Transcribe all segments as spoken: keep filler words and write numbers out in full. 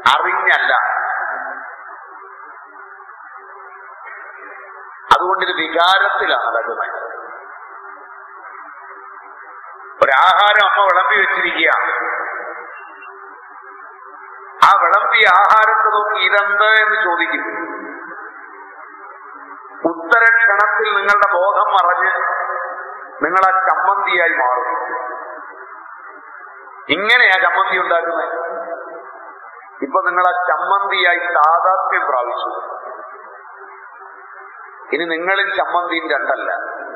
അറിഞ്ഞല്ല. അതുകൊണ്ടിത് വികാരത്തിലാണ് നടക്കുന്നത്. ഒരാഹാരം അമ്മ വിളമ്പി വെച്ചിരിക്കുകയാണ്. ആ വിളമ്പിയ ആഹാരത്തെ നോക്കി ഇതെന്ത് എന്ന് ചോദിക്കും. ഉത്തരക്ഷണത്തിൽ നിങ്ങളുടെ ബോധം മറഞ്ഞ് നിങ്ങൾ ആ ചമ്മന്തിയായി മാറും. ഇങ്ങനെയാ ചമ്മന്തി ഉണ്ടാക്കുന്നത്. ഇപ്പൊ നിങ്ങൾ ആ ചമ്മന്തിയായി താതാത്മ്യം പ്രാപിച്ചു. ഇനി നിങ്ങളും ചമ്മന്തിയും രണ്ടല്ല.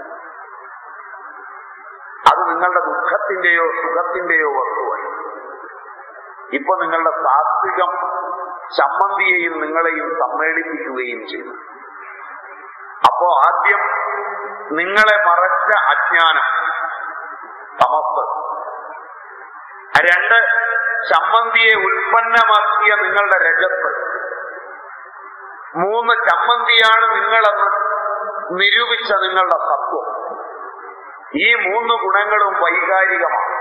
അത് നിങ്ങളുടെ ദുഃഖത്തിന്റെയോ സുഖത്തിന്റെയോ വസ്തുവായി. ഇപ്പൊ നിങ്ങളുടെ സാത്വികം ചമ്മന്തിയെയും നിങ്ങളെയും സമ്മേളിപ്പിക്കുകയും ചെയ്തു. അപ്പോ ആദ്യം നിങ്ങളെ മറച്ച അജ്ഞാനം, തമസ്. രണ്ട്, ചമ്മന്തിയെ ഉൽപ്പന്നമാക്കിയ നിങ്ങളുടെ രജസ്. മൂന്ന്, ചമ്മന്തിയാണ് നിങ്ങളെന്ന് നിരൂപിച്ച നിങ്ങളുടെ സത്വം. ഈ മൂന്ന് ഗുണങ്ങളും വൈകാരികമാണ്.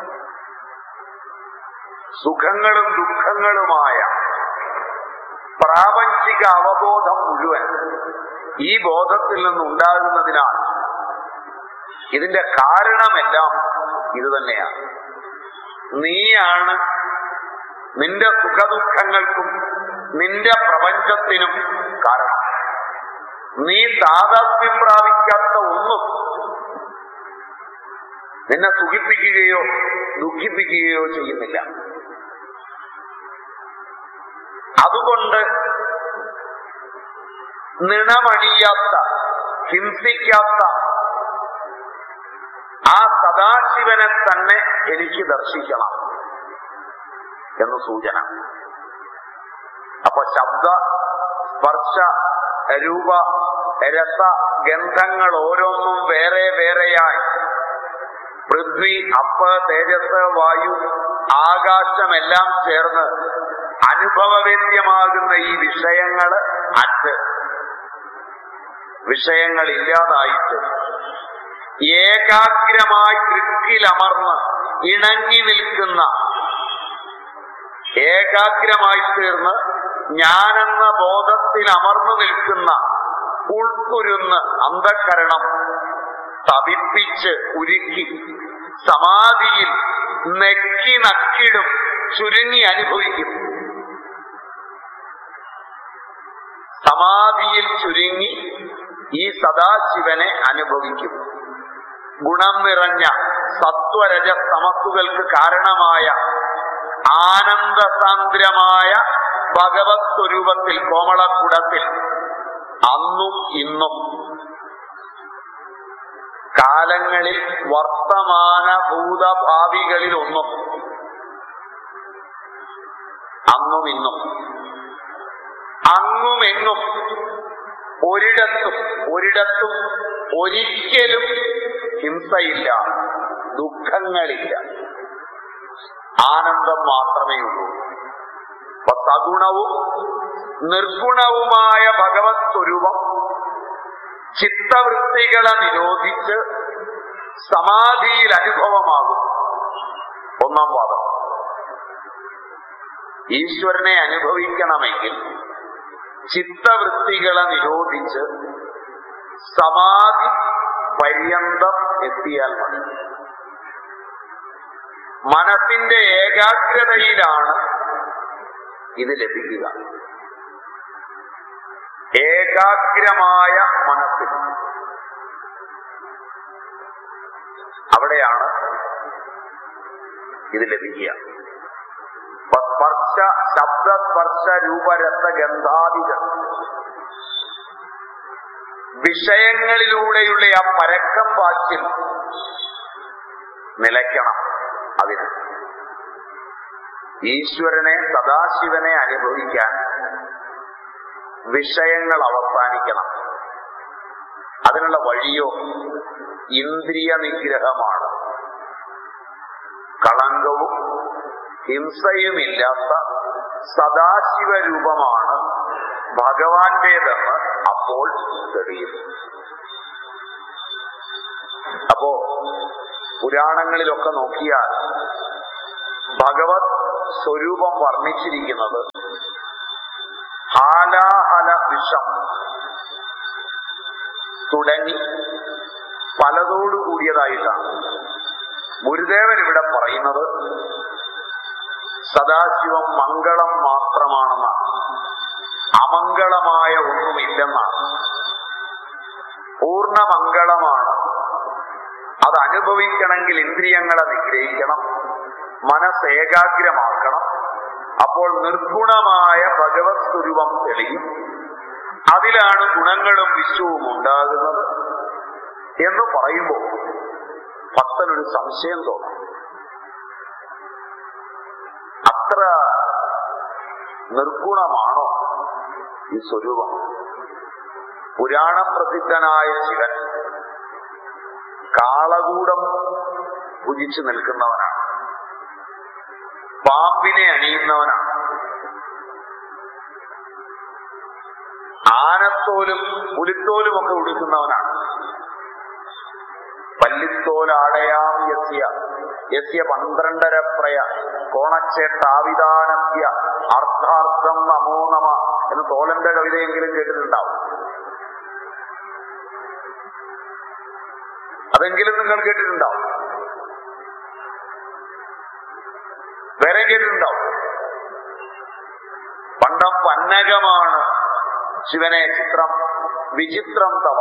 സുഖങ്ങളും ദുഃഖങ്ങളുമായ പ്രാപഞ്ചിക അവബോധം മുഴുവൻ ഈ ബോധത്തിൽ നിന്നുണ്ടാകുന്നതിനാൽ ഇതിന്റെ കാരണമെല്ലാം ഇത് തന്നെയാണ്. നീയാണ് നിന്റെ സുഖദുഃഖങ്ങൾക്കും നിന്റെ പ്രപഞ്ചത്തിനും കാരണം. നീ താതാത്മ്യം പ്രാപിക്കാത്ത ഒന്നും നിന്നെ സുഖിപ്പിക്കുകയോ ദുഃഖിപ്പിക്കുകയോ ചെയ്യുന്നില്ല. അതുകൊണ്ട് നിണമണിയാത്ത, ഹിംസിക്കാത്ത ആ സദാശിവനെ തന്നെ എനിക്ക് ദർശിക്കണം എന്ന് സൂചന. അപ്പൊ ശബ്ദ, സ്പർശ, രൂപ, രസ, ഗന്ധങ്ങൾ ഓരോന്നും വേറെ വേറെയായി പൃഥ്വി, അപ്പ്, തേജസ്, വായു, ആകാശമെല്ലാം ചേർന്ന് അനുഭവവേദ്യമാകുന്ന ഈ വിഷയങ്ങള് അറ്റ് വിഷയങ്ങളില്ലാതായിട്ട് ഏകാഗ്രമായി കൃക്കിലമർന്ന് ഇണങ്ങി നിൽക്കുന്ന, ഏകാഗ്രമായി തീർന്ന് ഞാനെന്ന ബോധത്തിൽ അമർന്നു നിൽക്കുന്ന, ഉൾക്കുരുന്ന് അന്ധകരണം തപിപ്പിച്ച് ഉരുക്കി സമാധിയിൽ നെക്കി നക്കിടും ചുരുങ്ങി അനുഭവിക്കും. സമാധിയിൽ ചുരുങ്ങി ഈ സദാശിവനെ അനുഭവിക്കും. ഗുണം നിറഞ്ഞ സത്വരജ തമസ്സുകൾക്ക് കാരണമായ ആനന്ദസാന്ദ്രമായ ഭഗവത് സ്വരൂപത്തിൽ, കോമളക്കുടത്തിൽ അന്നും ഇന്നും കാലങ്ങളിൽ വർത്തമാന ഭൂതഭാവികളിൽ ഒന്നും അന്നും ഇന്നും അങ്ങുമെങ്ങും ഒരിടത്തും ഒരിടത്തും ഒരിക്കലും ഹിംസയില്ല, ദുഃഖങ്ങളില്ല, ആനന്ദം മാത്രമേ ഉള്ളൂ. അപ്പൊ സഗുണവും നിർഗുണവുമായ ഭഗവത് സ്വരൂപം ചിത്തവൃത്തികളെ നിരോധിച്ച് സമാധിയിൽ അനുഭവമാകും. ഒന്നാം വാദം. ഈശ്വരനെ അനുഭവിക്കണമെങ്കിൽ ചിത്തവൃത്തികളെ നിരോധിച്ച് സമാധി പര്യന്തം എത്തിയാൽ മതി. മനസ്സിന്റെ ഏകാഗ്രതയിലാണ് ഇത് ലഭിക്കുക. ഏകാഗ്രമായ മനസ്സിൽ അവിടെയാണ് ഇത് ലഭിക്കുക. സ്പർശ, ശബ്ദ, സ്പർശ, രൂപരസ, ഗന്ധാദികൾ വിഷയങ്ങളിലൂടെയുള്ള ആ പരക്കം വാക്കിൽ നിലയ്ക്കണം. അതിന് ഈശ്വരനെ, സദാശിവനെ അനുഭവിക്കാൻ വിഷയങ്ങൾ അവസാനിക്കണം. അതിനുള്ള വഴിയോ ഇന്ദ്രിയ നിഗ്രഹമാണ്. കളങ്കവും ഹിംസയുമില്ലാത്ത സദാശിവരൂപമാണ് ഭഗവാന്റേതെന്ന് അപ്പോൾ തെളിയും. അപ്പോ പുരാണങ്ങളിലൊക്കെ നോക്കിയാൽ ഭഗവത് സ്വരൂപം വർണ്ണിച്ചിരിക്കുന്നത് ഹാലാഹല വിഷം തുടങ്ങി പലതോടു കൂടിയതായിട്ടാണ് ഗുരുദേവൻ ഇവിടെ പറയുന്നത്. സദാശിവം മംഗളം മാത്രമാണെന്നാണ്, അമംഗളമായ ഒന്നുമില്ലെന്നാണ്. പൂർണ്ണമംഗളമാണ്. അത് അനുഭവിക്കണമെങ്കിൽ ഇന്ദ്രിയങ്ങളെ നിഗ്രഹിക്കണം, മനസ്സ് ഏകാഗ്രമാക്കണം. അപ്പോൾ നിർഗുണമായ ഭഗവത് സ്വരൂപം തെളിയും. അതിലാണ് ഗുണങ്ങളും വിശ്വവും ഉണ്ടാകുന്നത് എന്ന് പറയുമ്പോൾ ഭക്തനൊരു സംശയം തോന്നും. അത്ര നിർഗുണമാണോ ഈ സ്വരൂപം? പുരാണ പ്രസിദ്ധനായ ശിവൻ കാളകൂടം പൂജിച്ചു നിൽക്കുന്നവനാണ്, പാമ്പിനെ അണിയുന്നവനാണ്, ആനത്തോലും പുലിത്തോലും ഒക്കെ ഉടുക്കുന്നവനാണ്. പല്ലിത്തോലാടയാം യസ്യ യസ്യ പന്ത്രണ്ടര പ്രയ കോണച്ചേട്ടാവിധാനസ്യ അർത്ഥാർത്ഥം നമോ നമ എന്ന് തോലന്റെ കവിതയെങ്കിലും കേട്ടിട്ടുണ്ടാവും. അതെങ്കിലും നിങ്ങൾ കേട്ടിട്ടുണ്ടാവും, വേറെ കേട്ടിട്ടുണ്ടാവും. പണ്ടം പന്നകമാണ് ശിവനെ ചിത്രം വിചിത്രം തവ.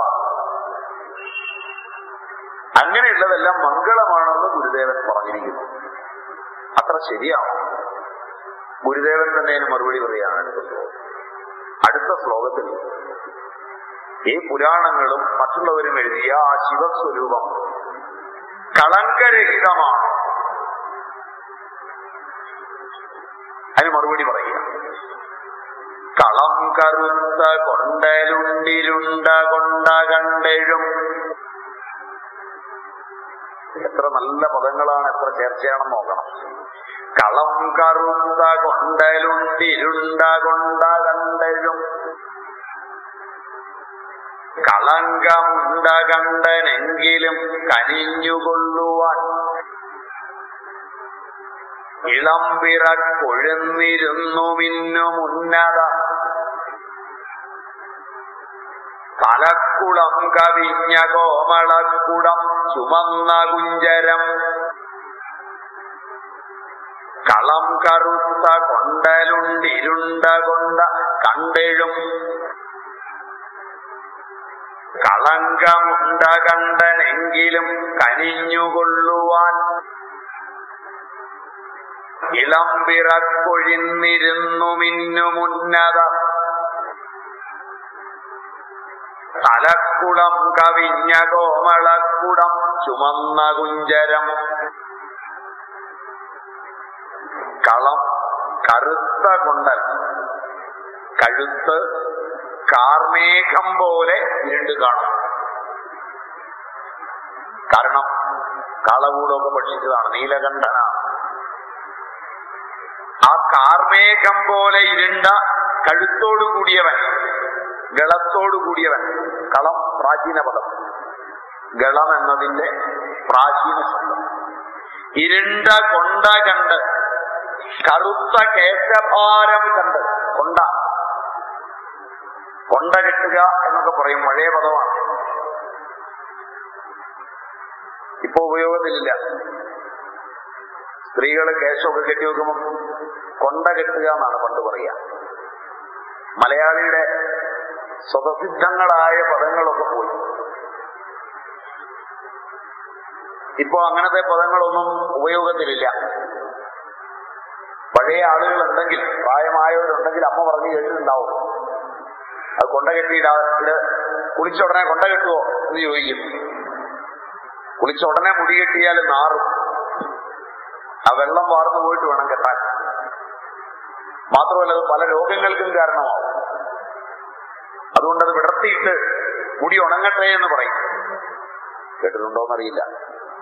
അങ്ങനെയുള്ളതെല്ലാം മംഗളമാണെന്ന് ഗുരുദേവൻ പറഞ്ഞിരിക്കുന്നു. അത്ര ശരിയാവും. ഗുരുദേവൻ തന്നെ അതിന് മറുപടി പറയുകയാണ് അടുത്ത ശ്ലോകം. അടുത്ത ശ്ലോകത്തിൽ ഈ പുരാണങ്ങളും മറ്റുള്ളവരും എഴുതിയ ആ ശിവസ്വരൂപം കളങ്കരഹിതമാണ്. അതിന് മറുപടി പറയുക. കളം കറുത്ത കൊണ്ടലുണ്ടിരുണ്ട കൊണ്ട കണ്ടെഴും. എത്ര നല്ല പദങ്ങളാണ്, എത്ര ചേർച്ചയാണെന്ന് നോക്കണം. കളം കറുത്ത കൊണ്ടലുണ്ടിരുണ്ട കൊണ്ട കണ്ടെഴും. കളങ്കമുണ്ട കണ്ടനെങ്കിലും കനിഞ്ഞുകൊള്ളുവാൻ ഇളംപിറക്കൊഴുന്നിരുന്നു മിന്നും ഉന്നത തലക്കുളം കവിഞ്ഞ കോമളക്കുടം ചുമന്ന കുഞ്ചരം. കളം കറുത്ത കൊണ്ടലുണ്ടിരുണ്ട കൊണ്ട കണ്ടെഴും. കളങ്കമുണ്ട കണ്ടനെങ്കിലും കനിഞ്ഞുകൊള്ളുവാൻ ഇളംപിറക്കൊഴിന്നിരുന്നു മിന്നുമുന്നത തലക്കുളം കവിഞ്ഞ കോമളക്കുടം ചുമന്ന കുഞ്ചരം. കളം കറുത്ത കൊണ്ടൽ, കഴുത്ത് കാർമേഘം പോലെ ഇരുണ്ട് കാണും. കാരണം കാളകൂടമൊക്കെ ഭക്ഷിച്ചതാണ്, നീലകണ്ഠനാണ്. ആ കാർമേഘം പോലെ ഇരുണ്ട കഴുത്തോടു കൂടിയവൻ, ഗളത്തോടു കൂടിയവൻ. കളം പ്രാചീന പദം, ഗളം എന്നതിന്റെ പ്രാചീന ശബ്ദം. ഇരുണ്ട കൊണ്ട കണ്ട്, കറുത്ത കേശഭാരം കണ്ട്. കൊണ്ട കൊണ്ട കെട്ടുക എന്നൊക്കെ പറയും, പഴയ പദമാണ്, ഇപ്പൊ ഉപയോഗത്തിലില്ല. സ്ത്രീകള് കേശമൊക്കെ കെട്ടി വെക്കുമ്പോൾ കൊണ്ട കെട്ടുക എന്നാണ് പണ്ട് പറയുക. മലയാളിയുടെ സ്വതസിദ്ധങ്ങളായ പദങ്ങളൊക്കെ പോയി. ഇപ്പോ അങ്ങനത്തെ പദങ്ങളൊന്നും ഉപയോഗത്തിലില്ല. പഴയ ആളുകൾ ഉണ്ടെങ്കിൽ, പ്രായമായവരുണ്ടെങ്കിൽ അമ്മ പറഞ്ഞു കേട്ടിട്ടുണ്ടാവും. അത് കൊണ്ട കെട്ടിയിടാ, ഇത് കുളിച്ച ഉടനെ കൊണ്ട കെട്ടുവോ എന്ന് ചോദിക്കും. കുളിച്ച ഉടനെ മുടി കെട്ടിയാൽ നാറും, ആ വെള്ളം വാർന്നു പോയിട്ട് വേണം കെട്ടാൻ. മാത്രമല്ല അത് പല രോഗങ്ങൾക്കും കാരണമാവും. അതുകൊണ്ടത് വിടർത്തിയിട്ട് മുടി ഉണങ്ങട്ടെ എന്ന് പറയും. കേട്ടിട്ടുണ്ടോന്നറിയില്ല.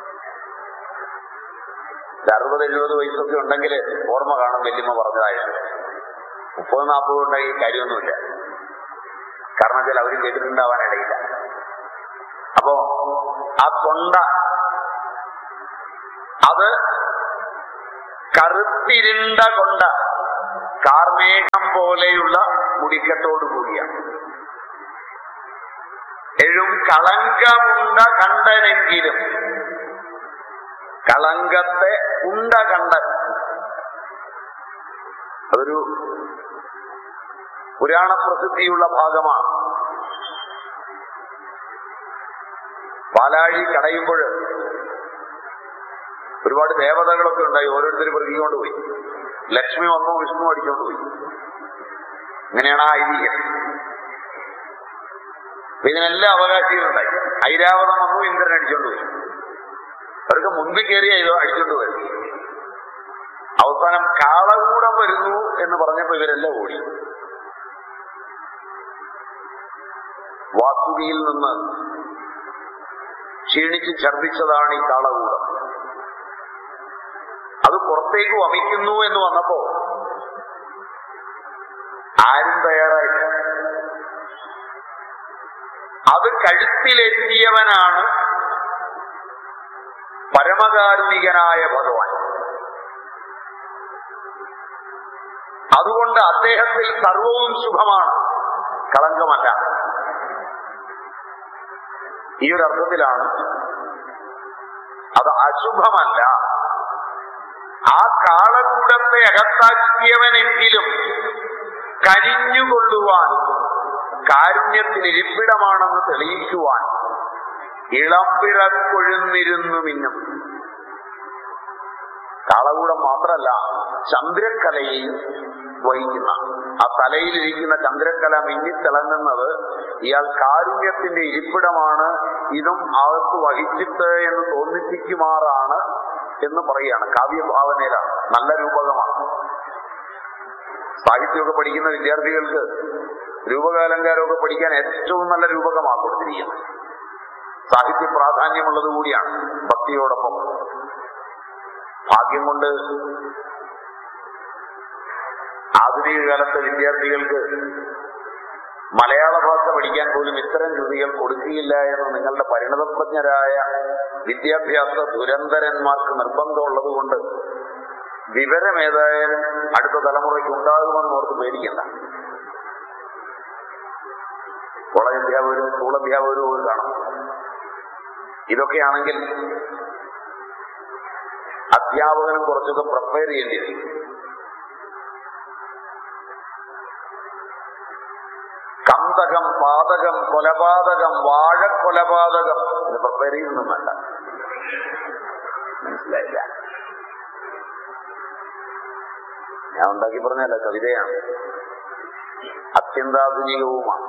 അറുപത് എഴുപത് വയസ്സൊക്കെ ഉണ്ടെങ്കിൽ ഓർമ്മ കാണും വല്യമ്മ പറഞ്ഞതായിട്ട്. മുപ്പത് നാൽപ്പത് ഉണ്ടെങ്കിൽ കാര്യമൊന്നുമില്ല. കാരണം വെച്ചാൽ അവരും കേട്ടിട്ടുണ്ടാവാൻ ഇടയില്ല. അപ്പോ ആ കൊണ്ട അത് കറുത്തിരുണ്ട കൊണ്ട, കാർമേഘം പോലെയുള്ള മുടിക്കെട്ടോടുകൂടിയാണ്. എഴും കളങ്കമുണ്ട കണ്ടനെങ്കിലും, കളങ്കത്തെ ഉണ്ട കണ്ടൻ, അതൊരു പുരാണ പ്രസിദ്ധിയുള്ള ഭാഗമാണ്. പാലാഴി കടയുമ്പോൾ ഒരുപാട് ദേവതകളൊക്കെ ഉണ്ടായി, ഓരോരുത്തർ പെറുകിക്കൊണ്ട് പോയി. ലക്ഷ്മി വന്നു, വിഷ്ണു അടിച്ചോണ്ട് പോയി. ഇങ്ങനെയാണ് ആ ഐതിഹ്യം. ഇതിനെല്ലാം അവകാശികളുണ്ടായി. ഐരാവതം വന്നു, ഇന്ദ്രൻ അടിച്ചോണ്ട് പോയി. അവർക്ക് മുൻപിൽ കയറിയ ഇത് അടിച്ചോണ്ട് വരും. അവസാനം കാളകൂടം വരുന്നു എന്ന് പറഞ്ഞപ്പോ ഇവരെല്ലാം ഓടി. വാസുകിയിൽ നിന്ന് ക്ഷീണിച്ച് ഛർദിച്ചതാണ് ഈ കാളകൂടം. അത് പുറത്തേക്ക് വമിക്കുന്നു എന്ന് വന്നപ്പോ ആരും തയ്യാറായില്ല. അത് കഴുത്തിലെത്തിയവനാണ് പരമകാരുണികനായ ഭഗവാൻ. അതുകൊണ്ട് അദ്ദേഹത്തിൽ സർവവും ശുഭമാണ്, കളങ്കമല്ല. ഈ ഒരു അർത്ഥത്തിലാണ് അത് അശുഭമല്ല. ആ കാളകൂടത്തെ അകത്താക്കിയവനെങ്കിലും കരിഞ്ഞുകൊള്ളുവാൻ, കാരുണ്യത്തിനിരിപ്പിടമാണെന്ന് തെളിയിക്കുവാൻ ഇളംപിറക്കൊഴുന്നിരുന്നു മിന്നും. കാളകൂടം മാത്രമല്ല, ചന്ദ്രക്കലയെയും വഹിക്കുന്ന, ആ തലയിലിരിക്കുന്ന ചന്ദ്രക്കല മിന്നിത്തിളങ്ങുന്നത് ഇയാൾ കാരുണ്യത്തിന്റെ ഇരിപ്പിടമാണ്, ഇതും അകത്ത് വഹിച്ചിട്ട് എന്ന് തോന്നിപ്പിക്കുമാറാണ് എന്ന് പറയുകയാണ്. കാവ്യഭാവനയിലാണ്, നല്ല രൂപകമാണ്. സാഹിത്യമൊക്കെ പഠിക്കുന്ന വിദ്യാർത്ഥികൾക്ക് രൂപകാലങ്കാരമൊക്കെ പഠിക്കാൻ ഏറ്റവും നല്ല രൂപകമാണ് കൊടുത്തിരിക്കുന്നത്. സാഹിത്യ പ്രാധാന്യമുള്ളത് കൂടിയാണ് ഭക്തിയോടൊപ്പം. ഭാഗ്യം കൊണ്ട് ആധുനിക കാലത്തെ വിദ്യാർത്ഥികൾക്ക് മലയാള ഭാഷ പഠിക്കാൻ പോലും ഇത്തരം കൃതികൾ കൊടുക്കുകയില്ല എന്ന് നിങ്ങളുടെ പരിണതപ്രജ്ഞരായ വിദ്യാഭ്യാസ ദുരന്തരന്മാർക്ക് നിർബന്ധമുള്ളത് കൊണ്ട് വിവരം ഏതായാലും അടുത്ത തലമുറയ്ക്ക് ഉണ്ടാകുമെന്ന് ഓർത്ത് പേടിക്കണ്ട. കോളേജ് അധ്യാപകരും സ്കൂൾ അധ്യാപകരും ഒക്കെ കാണും. ഇതൊക്കെയാണെങ്കിൽ അധ്യാപകനും കുറച്ചൊക്കെ പ്രിപ്പയർ ചെയ്യേണ്ടി വരും. കന്തകം, പാതകം, കൊലപാതകം, വാഴക്കൊലപാതകം ഇത് പ്രിപ്പയർ ചെയ്യുന്നൊന്നും വേണ്ട. മനസ്സിലായില്ല? ഞാൻ ഉണ്ടാക്കി പറഞ്ഞല്ല, കവിതയാണ്, അത്യന്താധുനികവുമാണ്.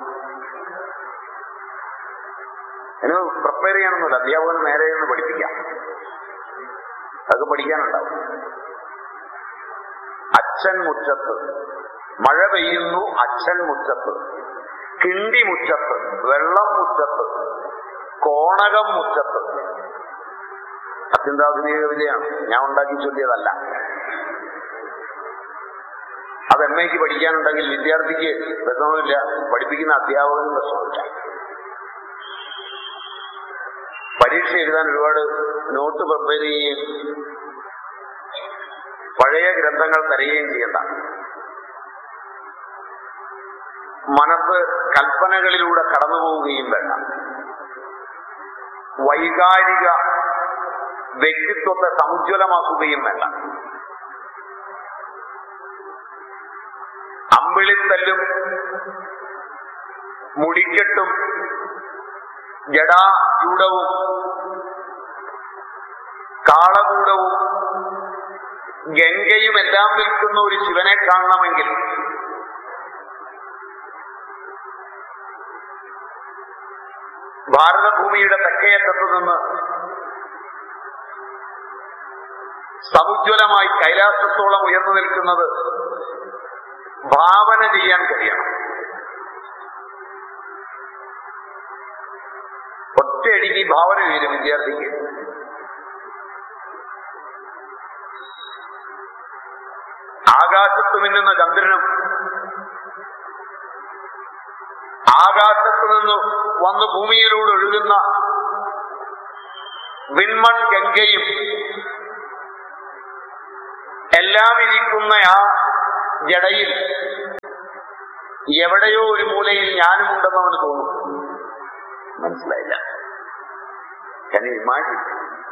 അതിന് പ്രിപ്പയർ ചെയ്യണമെന്നില്ല. അധ്യാപകന് നേരെ നിന്ന് പഠിപ്പിക്കാം, അതൊക്കെ പഠിക്കാനുണ്ടാവും. അച്ഛൻ മുറ്റത്ത്, മഴ പെയ്യുന്നു അച്ഛൻ മുറ്റത്ത്, കിണ്ടി മുറ്റത്ത്, വെള്ളം മുറ്റത്ത്, കോണകം മുറ്റത്ത്. അത്യന്താധുനിക കവിതയാണ്, ഞാൻ ഉണ്ടാക്കി ചൊല്ലിയതല്ല. അത് എം എക്ക് പഠിക്കാനുണ്ടെങ്കിൽ വിദ്യാർത്ഥിക്ക് വിഷമമില്ല, പഠിപ്പിക്കുന്ന അധ്യാപകനും വിഷമമില്ല. പരീക്ഷ എഴുതാൻ ഒരുപാട് നോട്ട് പ്രിപ്പയർ ചെയ്യുകയും പഴയ ഗ്രന്ഥങ്ങൾ തരികയും ചെയ്യണ്ട. മനസ്സ് കൽപ്പനകളിലൂടെ കടന്നു പോവുകയും വേണ്ട. വൈകാരിക വ്യക്തിത്വത്തെ സമുജ്വലമാക്കുകയും വേണ്ട. അമ്പിളിത്തല്ലും മുടിക്കെട്ടും ജടായൂഢവും കാളകൂടവും ഗംഗയും എല്ലാം വിൽക്കുന്ന ഒരു ശിവനെ കാണണമെങ്കിൽ ഭാരതഭൂമിയുടെ തെക്കേയറ്റത്ത് നിന്ന് സമുജ്വലമായി കൈലാസത്തോളം ഉയർന്നു നിൽക്കുന്നത് ഭാവന ചെയ്യാൻ കഴിയണം. ഒറ്റയടിക്ക് ഭാവന വരും വിദ്യാർത്ഥിക്ക്. ആകാശത്ത് മിന്നുന്ന ചന്ദ്രനും ആകാശത്ത് നിന്ന് വന്ന് ഭൂമിയിലൂടെ ഒഴുകുന്ന വിൺമൺ ഗംഗയും എല്ലാം ഇരിക്കുന്ന ആ ജടയിൽ എവിടെയോ ഒരു മൂലയിൽ ഞാനും ഉണ്ടെന്ന് അവന് തോന്നും. മനസ്സിലായില്ല. Can you imagine?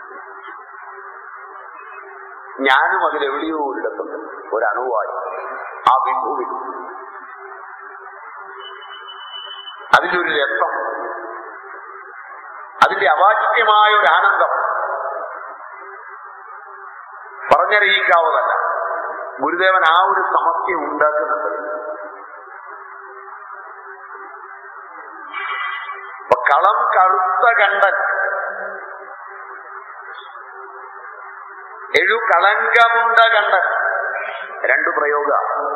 ഞാനും അതിലെവിടെയോ ഒരിടത്തുണ്ട്, ഒരണുവായി ആ വിഭുവിൽ. അതിന്റെ ഒരു രസം, അതിന്റെ അവാച്യമായ ഒരു ആനന്ദം പറഞ്ഞറിയിക്കാവതല്ല. ഗുരുദേവൻ ആ ഒരു സമസ്യ ഉണ്ടാക്കുന്നുണ്ട്. കളം കറുത്ത കണ്ടൻ എഴു കളങ്കമുണ്ട കണ്ടൻ, രണ്ടു പ്രയോഗ.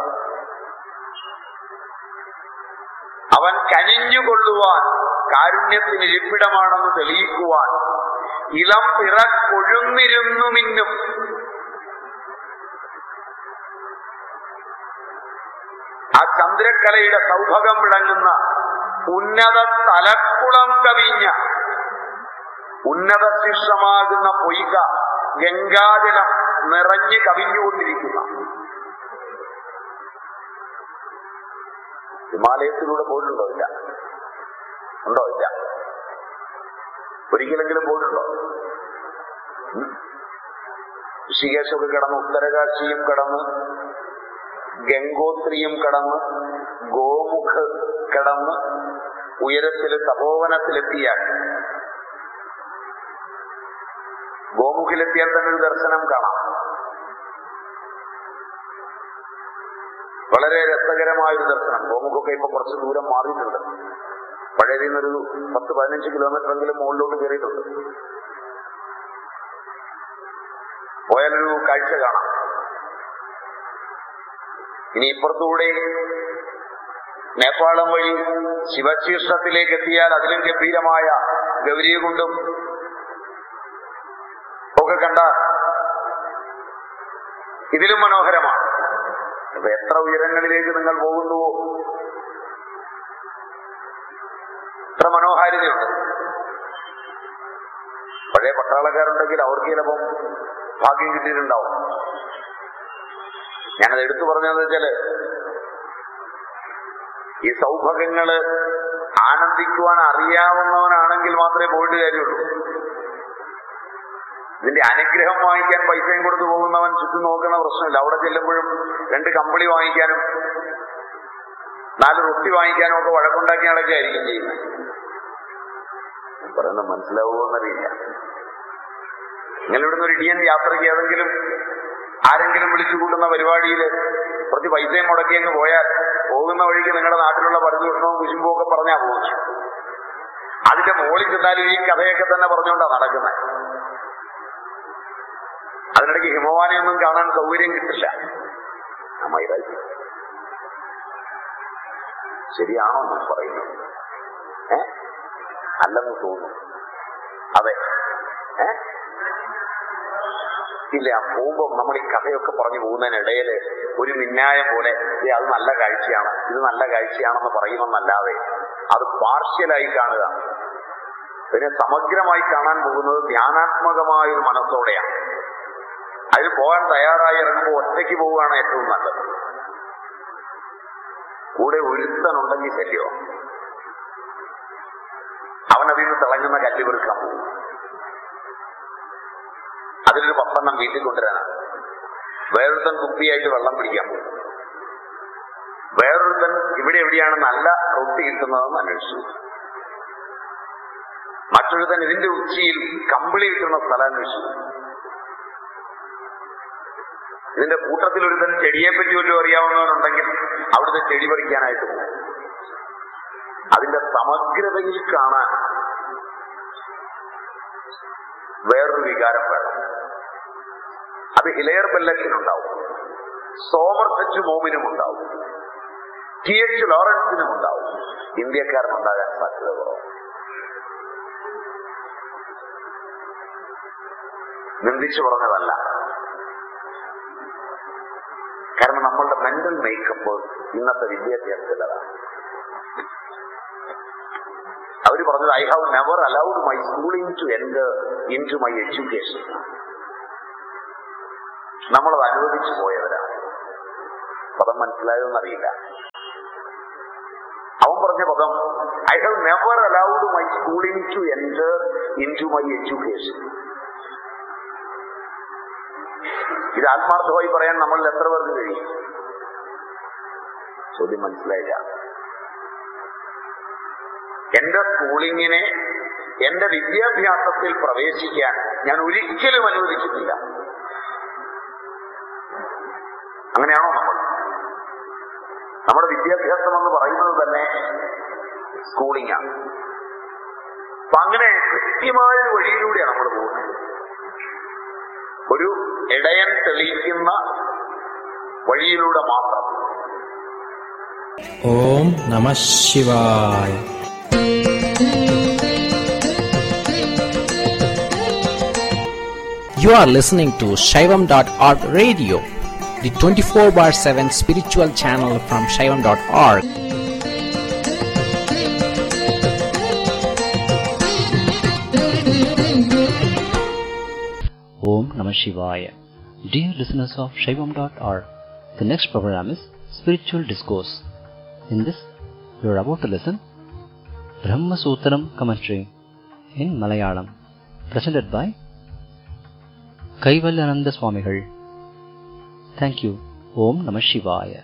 അവൻ കനിഞ്ഞുകൊള്ളുവാൻ, കാരുണ്യത്തിന് ഇരിപ്പിടമാണെന്ന് തെളിയിക്കുവാൻ ഇളം പിറ കൊഴുന്നിരുന്നു മിന്നും. ആ ചന്ദ്രക്കലയുടെ സൗഭകം വിളങ്ങുന്ന ഉന്നത തലക്കുളം കവിഞ്ഞ ഉന്നത ശിഷ്ടമാകുന്ന പൊയ്ക ഗംഗാജലം നിറഞ്ഞു കവിഞ്ഞുകൊണ്ടിരിക്കുന്ന ഹിമാലയത്തിലൂടെ പോയിട്ടുണ്ടോ? ഇല്ല. ഉണ്ടോ? ഇല്ല. ഒരിക്കലെങ്കിലും പോയിട്ടുണ്ടോ? ഋഷികേശൊക്കെ കടന്ന്, ഉത്തരകാശിയും കടന്ന്, ഗംഗോത്രിയും കടന്ന്, ഗോമുഖ് കടന്ന് ഉയരത്തില് തപോവനത്തിലെത്തിയാൽ, ഗോമുഖിലെത്തിയാൽ തന്നെ ഒരു ദർശനം കാണാം. വളരെ രസകരമായൊരു ദർശനം. ഗോമുഖൊക്കെ ഇപ്പൊ കുറച്ച് ദൂരം മാറിയിട്ടുണ്ട്. പഴയതിൽ നിന്നൊരു പത്ത് പതിനഞ്ച് കിലോമീറ്റർ എങ്കിലും മുകളിലോട്ട് കയറിയിട്ടുണ്ട്. പോയാലൊരു കാഴ്ച കാണാം. ഇനി ഇപ്പുറത്തൂടെ നേപ്പാളം വഴി ശിവശീർഷത്തിലേക്ക് എത്തിയാൽ അതിലും ഗംഭീരമായ ഗൗരികുണ്ടും ഒക്കെ കണ്ട ഇതിലും മനോഹരമാണ്. അപ്പൊ എത്ര ഉയരങ്ങളിലേക്ക് നിങ്ങൾ പോകുന്നുവോ എത്ര മനോഹാരിതയുണ്ട്. പഴയ പട്ടാളക്കാരുണ്ടെങ്കിൽ അവർക്ക് ചിലപ്പം ഭാഗ്യം കിട്ടിയിട്ടുണ്ടാവും. ഞാനത് എടുത്തു പറഞ്ഞതെന്ന് വെച്ചാല്, ഈ സൗഭാഗ്യങ്ങള് ആനന്ദിക്കുവാൻ അറിയാവുന്നവനാണെങ്കിൽ മാത്രമേ പോയിട്ട് കാര്യമുള്ളൂ. ഇതിന്റെ അനുഗ്രഹം വാങ്ങിക്കാൻ പൈസയും കൊടുത്തു പോകുന്നവൻ ചുറ്റും നോക്കുന്ന പ്രശ്നമില്ല. അവിടെ ചെല്ലുമ്പോഴും രണ്ട് കമ്പിളി വാങ്ങിക്കാനും നാല് റൊട്ടി വാങ്ങിക്കാനും ഒക്കെ വഴക്കുണ്ടാക്കി നടക്കുകയായിരിക്കും ചെയ്യുന്നത്. പറയുന്നത് മനസ്സിലാവുമോ എന്നറിയില്ല. നിങ്ങൾ ഇവിടുന്ന് ഒരു ഇടിയൻ യാത്രയ്ക്ക് ഏതെങ്കിലും ആരെങ്കിലും വിളിച്ചു കൂട്ടുന്ന പരിപാടിയിൽ കുറച്ച് പൈസയും മുടക്കി അങ്ങ് പോയാൽ പോകുന്ന വഴിക്ക് നിങ്ങളുടെ നാട്ടിലുള്ള പരിദൂഷണവും കുശുമ്പും ഒക്കെ പറഞ്ഞാ പോകും. അതിന്റെ മുകളിൽ ചെന്നാലും ഈ കഥയൊക്കെ തന്നെ പറഞ്ഞുകൊണ്ടാണ് നടക്കുന്നത്. അതിനിടയ്ക്ക് ഹിമവാനെയൊന്നും കാണാൻ സൗകര്യം കിട്ടില്ല. ശരിയാണോ ഞാൻ പറയുന്നത്? ഏ അല്ലെന്ന് തോന്നുന്നു. അതെ. ഏ ഇല്ല, പോകുമ്പോൾ നമ്മൾ ഈ കഥയൊക്കെ പറഞ്ഞു പോകുന്നതിനിടയില് ഒരു മിന്നായം പോലെ അത് നല്ല കാഴ്ചയാണ്, ഇത് നല്ല കാഴ്ചയാണെന്ന് പറയുമെന്നല്ലാതെ അത് പാർഷ്യലായി കാണുക. പിന്നെ സമഗ്രമായി കാണാൻ പോകുന്നത് ധ്യാനാത്മകമായൊരു മനസ്സോടെയാണ്. അതിൽ പോകാൻ തയ്യാറായി ഇറങ്ങുമ്പോൾ ഒറ്റയ്ക്ക് പോവുകയാണ് ഏറ്റവും നല്ലത്. കൂടെ ഒരുത്തനുണ്ടെങ്കിൽ ശല്യോ, അവനതിൽ നിന്ന് തിളങ്ങുന്ന കല്ല് പെറുക്കാൻ പോകും. അതിലൊരു പത്തെണ്ണം വീട്ടിൽ കൊണ്ടുവരാനാണ്. വേറൊരുത്തൻ കുപ്പിയായിട്ട് വെള്ളം പിടിക്കാൻ പോകും. വേറൊരുത്തൻ ഇവിടെ എവിടെയാണ് നല്ല റൊട്ടി കിട്ടുന്നതെന്ന് അന്വേഷിച്ചു. മറ്റൊരുത്തൻ ഇതിന്റെ ഉച്ചിയിൽ കമ്പിളി കിട്ടുന്ന സ്ഥലം അന്വേഷിച്ചു. ഇതിന്റെ കൂട്ടത്തിൽ ഒരുത്തൻ ചെടിയെപ്പറ്റി വല്ലതും അറിയാവുന്നവനുണ്ടെങ്കിൽ അവിടുത്തെ ചെടി പറിക്കാനായിട്ട് പോകും. അതിന്റെ സമഗ്രതയിൽ കാണാൻ വേറൊരു വികാരം വേണം. അത് ഹിലയർ ബെല്ലറ്റിനുണ്ടാവും, സോമർസെറ്റ് മോമിനും ഉണ്ടാവും, ടി എച്ച് ലോറൻസിനും ഉണ്ടാവും. ഇന്ത്യക്കാരനുണ്ടാകാൻ സാധ്യത കുറവ്. നിന്ദിച്ചു പറഞ്ഞതല്ല. കാരണം നമ്മളുടെ മെന്റൽ മേക്കപ്പ് ഇന്നത്തെ വിദ്യാഭ്യാസത്തിലതാണ്. അവര് പറഞ്ഞത്, I have never allowed my schooling to enter in to my education. നമ്മളത് അനുവദിച്ചു പോയവരാണ്. പദം മനസ്സിലായതെന്നറിയില്ല. അവൻ പറഞ്ഞ പദം, I have never allowed my schooling to enter in to my education. ഇത് ആത്മാർത്ഥമായി പറയാൻ നമ്മളിൽ എത്ര പേർക്ക് കഴിയും? ചോദ്യം മനസ്സിലായില്ല. എന്റെ സ്കൂളിങ്ങിനെ, എന്റെ വിദ്യാഭ്യാസത്തിൽ പ്രവേശിക്കാൻ ഞാൻ ഒരിക്കലും അനുവദിക്കുന്നില്ല. അങ്ങനെയാണോ നമ്മൾ? നമ്മുടെ വിദ്യാഭ്യാസം എന്ന് പറയുന്നത് തന്നെ സ്കൂളിംഗ് ആണ്. അപ്പൊ അങ്ങനെ കൃത്യമായ ഒരു വഴിയിലൂടെയാണ് നമ്മൾ പോകുന്നത്. ഒരു ഇടയൻ തെളിയിക്കുന്ന വഴിയിലൂടെ മാത്രം. ഓം നമഃ ശിവായ. You are listening to Shaivam dot org radio, the twenty-four bar seven spiritual channel from Shaivam dot org. Om Namah Shivaya. Dear listeners of Shaivam dot org, the next program is Spiritual Discourse. In this, you are about to listen Brahma Sutram commentary in Malayalam, presented by Kaivalyananda Swamigal. Thank you. Om Namah Shivaya.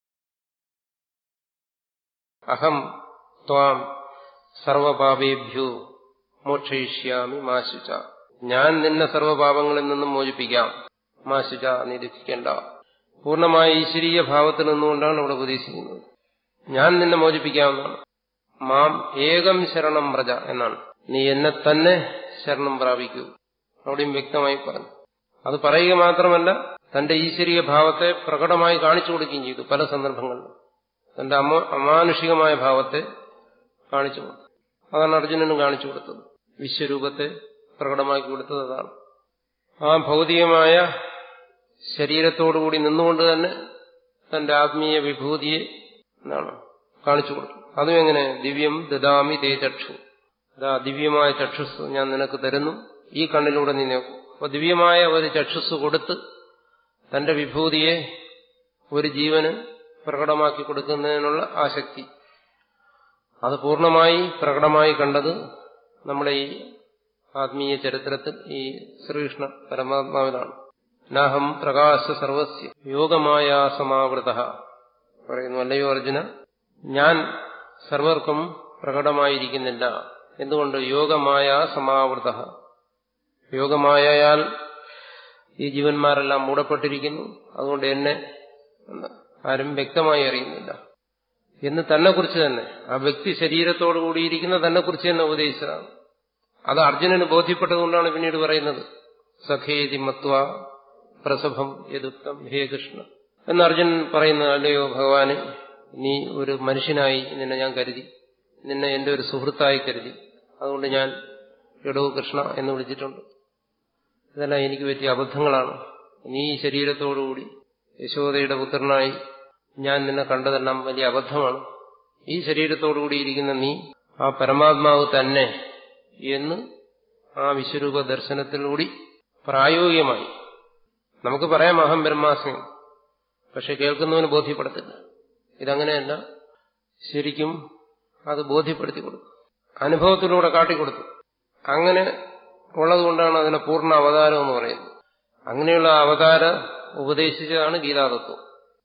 Aham tvam sarvapavebhyo മോക്ഷയിഷ്യാമി മാശുച. ഞാൻ നിന്നെ സർവ്വപാപങ്ങളിൽ നിന്നും മോചിപ്പിക്കാം. മാശുച, നീ ദുഃഖിക്കേണ്ട. പൂർണ്ണമായ ഈശ്വരീയ ഭാവത്തിൽ നിന്നുകൊണ്ടാണ് ഇവിടെ ഉപദേശിക്കുന്നത്. ഞാൻ നിന്നെ മോചിപ്പിക്കാവുന്നതാണ്. മാം ഏകം ശരണം വ്രജ എന്നാണ്. നീ എന്നെ തന്നെ ശരണം പ്രാപിക്കൂ. അവിടെയും വ്യക്തമായി പറഞ്ഞു. അത് പറയുക മാത്രമല്ല, തന്റെ ഈശ്വരീയ ഭാവത്തെ പ്രകടമായി കാണിച്ചു കൊടുക്കുകയും ചെയ്തു. പല സന്ദർഭങ്ങളിലും തന്റെ അമ അമാനുഷികമായ ഭാവത്തെ കാണിച്ചു കൊടുത്തു. അതാണ് അർജുനനും കാണിച്ചു കൊടുത്തത്. വിശ്വരൂപത്തെ പ്രകടമാക്കി കൊടുത്തത് അതാണ്. ആ ഭൗതികമായ ശരീരത്തോടുകൂടി നിന്നുകൊണ്ട് തന്നെ തന്റെ ആത്മീയ വിഭൂതിയെ എന്താണ് കാണിച്ചു കൊടുത്തു. അതും എങ്ങനെ? ദിവ്യം ദദാമി തേ ചക്ഷു. അതാ ദിവ്യമായ ചക്ഷുസ് ഞാൻ നിനക്ക് തരുന്നു, ഈ കണ്ണിലൂടെ നീ നോക്കും. അപ്പൊ ദിവ്യമായ ഒരു ചക്ഷുസ് കൊടുത്ത് തന്റെ വിഭൂതിയെ ഒരു ജീവന് പ്രകടമാക്കി കൊടുക്കുന്നതിനുള്ള ആസക്തി, അത് പൂർണ്ണമായി പ്രകടമായി കണ്ടത് നമ്മുടെ ഈ ആത്മീയ ചരിത്രത്തിൽ ഈ ശ്രീകൃഷ്ണ പരമാത്മാവിനാണ്. നാഹം പ്രകാശ സർവസ്യ യോഗമായ സമാവൃത പറയുന്നു. അല്ലയോ അർജുന, ഞാൻ സർവർക്കും പ്രകടമായിരിക്കുന്നില്ല. എന്തുകൊണ്ട്? യോഗമായ സമാവൃത. യോഗമായാൽ ഈ ജീവന്മാരെല്ലാം മൂടപ്പെട്ടിരിക്കുന്നു. അതുകൊണ്ട് എന്നെ ആരും വ്യക്തമായി അറിയുന്നില്ല എന്ന് തന്നെ കുറിച്ച് തന്നെ, ആ വ്യക്തി ശരീരത്തോടു കൂടിയിരിക്കുന്ന തന്നെ കുറിച്ച് തന്നെ ഉപദേശിച്ചതാണ്. അത് അർജുനന് ബോധ്യപ്പെട്ടതുകൊണ്ടാണ് പിന്നീട് പറയുന്നത് സഖേതി മത്വാ പ്രസഭം യദുക്തം ഹേ കൃഷ്ണ എന്ന് അർജുനൻ പറയുന്നത്. അല്ലയോ ഭഗവാന്, നീ ഒരു മനുഷ്യനായി നിന്നെ ഞാൻ കരുതി, നിന്നെ എന്റെ ഒരു സുഹൃത്തായി കരുതി. അതുകൊണ്ട് ഞാൻ എടോ കൃഷ്ണ എന്ന് വിളിച്ചിട്ടുണ്ട്. ഇതെല്ലാം എനിക്ക് പറ്റിയ അബദ്ധങ്ങളാണ്. നീ ശരീരത്തോടുകൂടി യശോദയുടെ പുത്രനായി ഞാൻ നിന്നെ കണ്ടതെല്ലാം വലിയ അബദ്ധമാണ്. ഈ ശരീരത്തോടുകൂടിയിരിക്കുന്ന നീ ആ പരമാത്മാവ് തന്നെ എന്ന് ആ വിശ്വരൂപ ദർശനത്തിലൂടി പ്രായോഗികമായി നമുക്ക് പറയാം അഹം ബ്രഹ്മാസ്മി, പക്ഷെ കേൾക്കുന്നവന് ബോധ്യപ്പെടത്തില്ല. ഇതങ്ങനെയല്ല, ശരിക്കും അത് ബോധ്യപ്പെടുത്തി കൊടുത്തു, അനുഭവത്തിലൂടെ കാട്ടിക്കൊടുത്തു. അങ്ങനെ ഉള്ളതുകൊണ്ടാണ് അതിനെ പൂർണ്ണ അവതാരം എന്ന് പറയുന്നത്. അങ്ങനെയുള്ള അവതാര ഉപദേശിച്ചതാണ് ഗീതാതത്വം.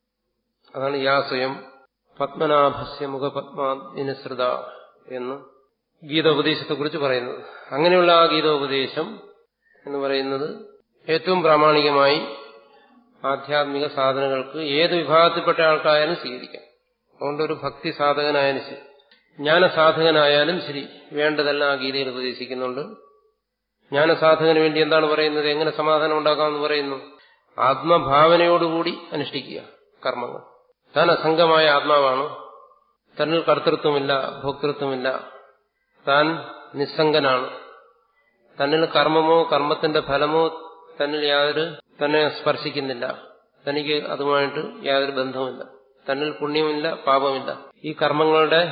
അതാണ് യാ സ്വയം പത്മനാഭസ്യ മുഖപത്മാനുസൃത എന്ന് ഗീതോപദേശത്തെക്കുറിച്ച് പറയുന്നത്. അങ്ങനെയുള്ള ആ ഗീതോപദേശം എന്ന് പറയുന്നത് ഏറ്റവും പ്രാമാണികമായി ആധ്യാത്മിക സാധനങ്ങൾക്ക് ഏത് വിഭാഗത്തിൽപ്പെട്ട ആൾക്കായാലും സ്വീകരിക്കാം. അതുകൊണ്ട് ഒരു ഭക്തി സാധകനായാലും ശരി, ജ്ഞാനസാധകനായാലും ശരി, വേണ്ടതെല്ലാം ആ ഗീതയിൽ ഉപദേശിക്കുന്നുണ്ട്. ജ്ഞാനസാധകന് വേണ്ടി എന്താണ് പറയുന്നത്? എങ്ങനെ സമാധാനം ഉണ്ടാക്കാമെന്ന് പറയുന്നു? ആത്മഭാവനയോടുകൂടി അനുഷ്ഠിക്കുക കർമ്മങ്ങൾ. താൻ അസംഗമായ ആത്മാവാണ്, തന്നിൽ കർത്തൃത്വമില്ല, ഭോക്തൃത്വമില്ല, താൻ നിസ്സംഗനാണ്, തന്നിൽ കർമ്മമോ കർമ്മത്തിന്റെ ഫലമോ തന്നിൽ യാതൊരു തന്നെ സ്പർശിക്കുന്നില്ല, തനിക്ക് അതുമായിട്ട് യാതൊരു ബന്ധവുമില്ല, തന്നിൽ പുണ്യമില്ല, പാപമില്ല. ഈ കർമ്മങ്ങളുടെ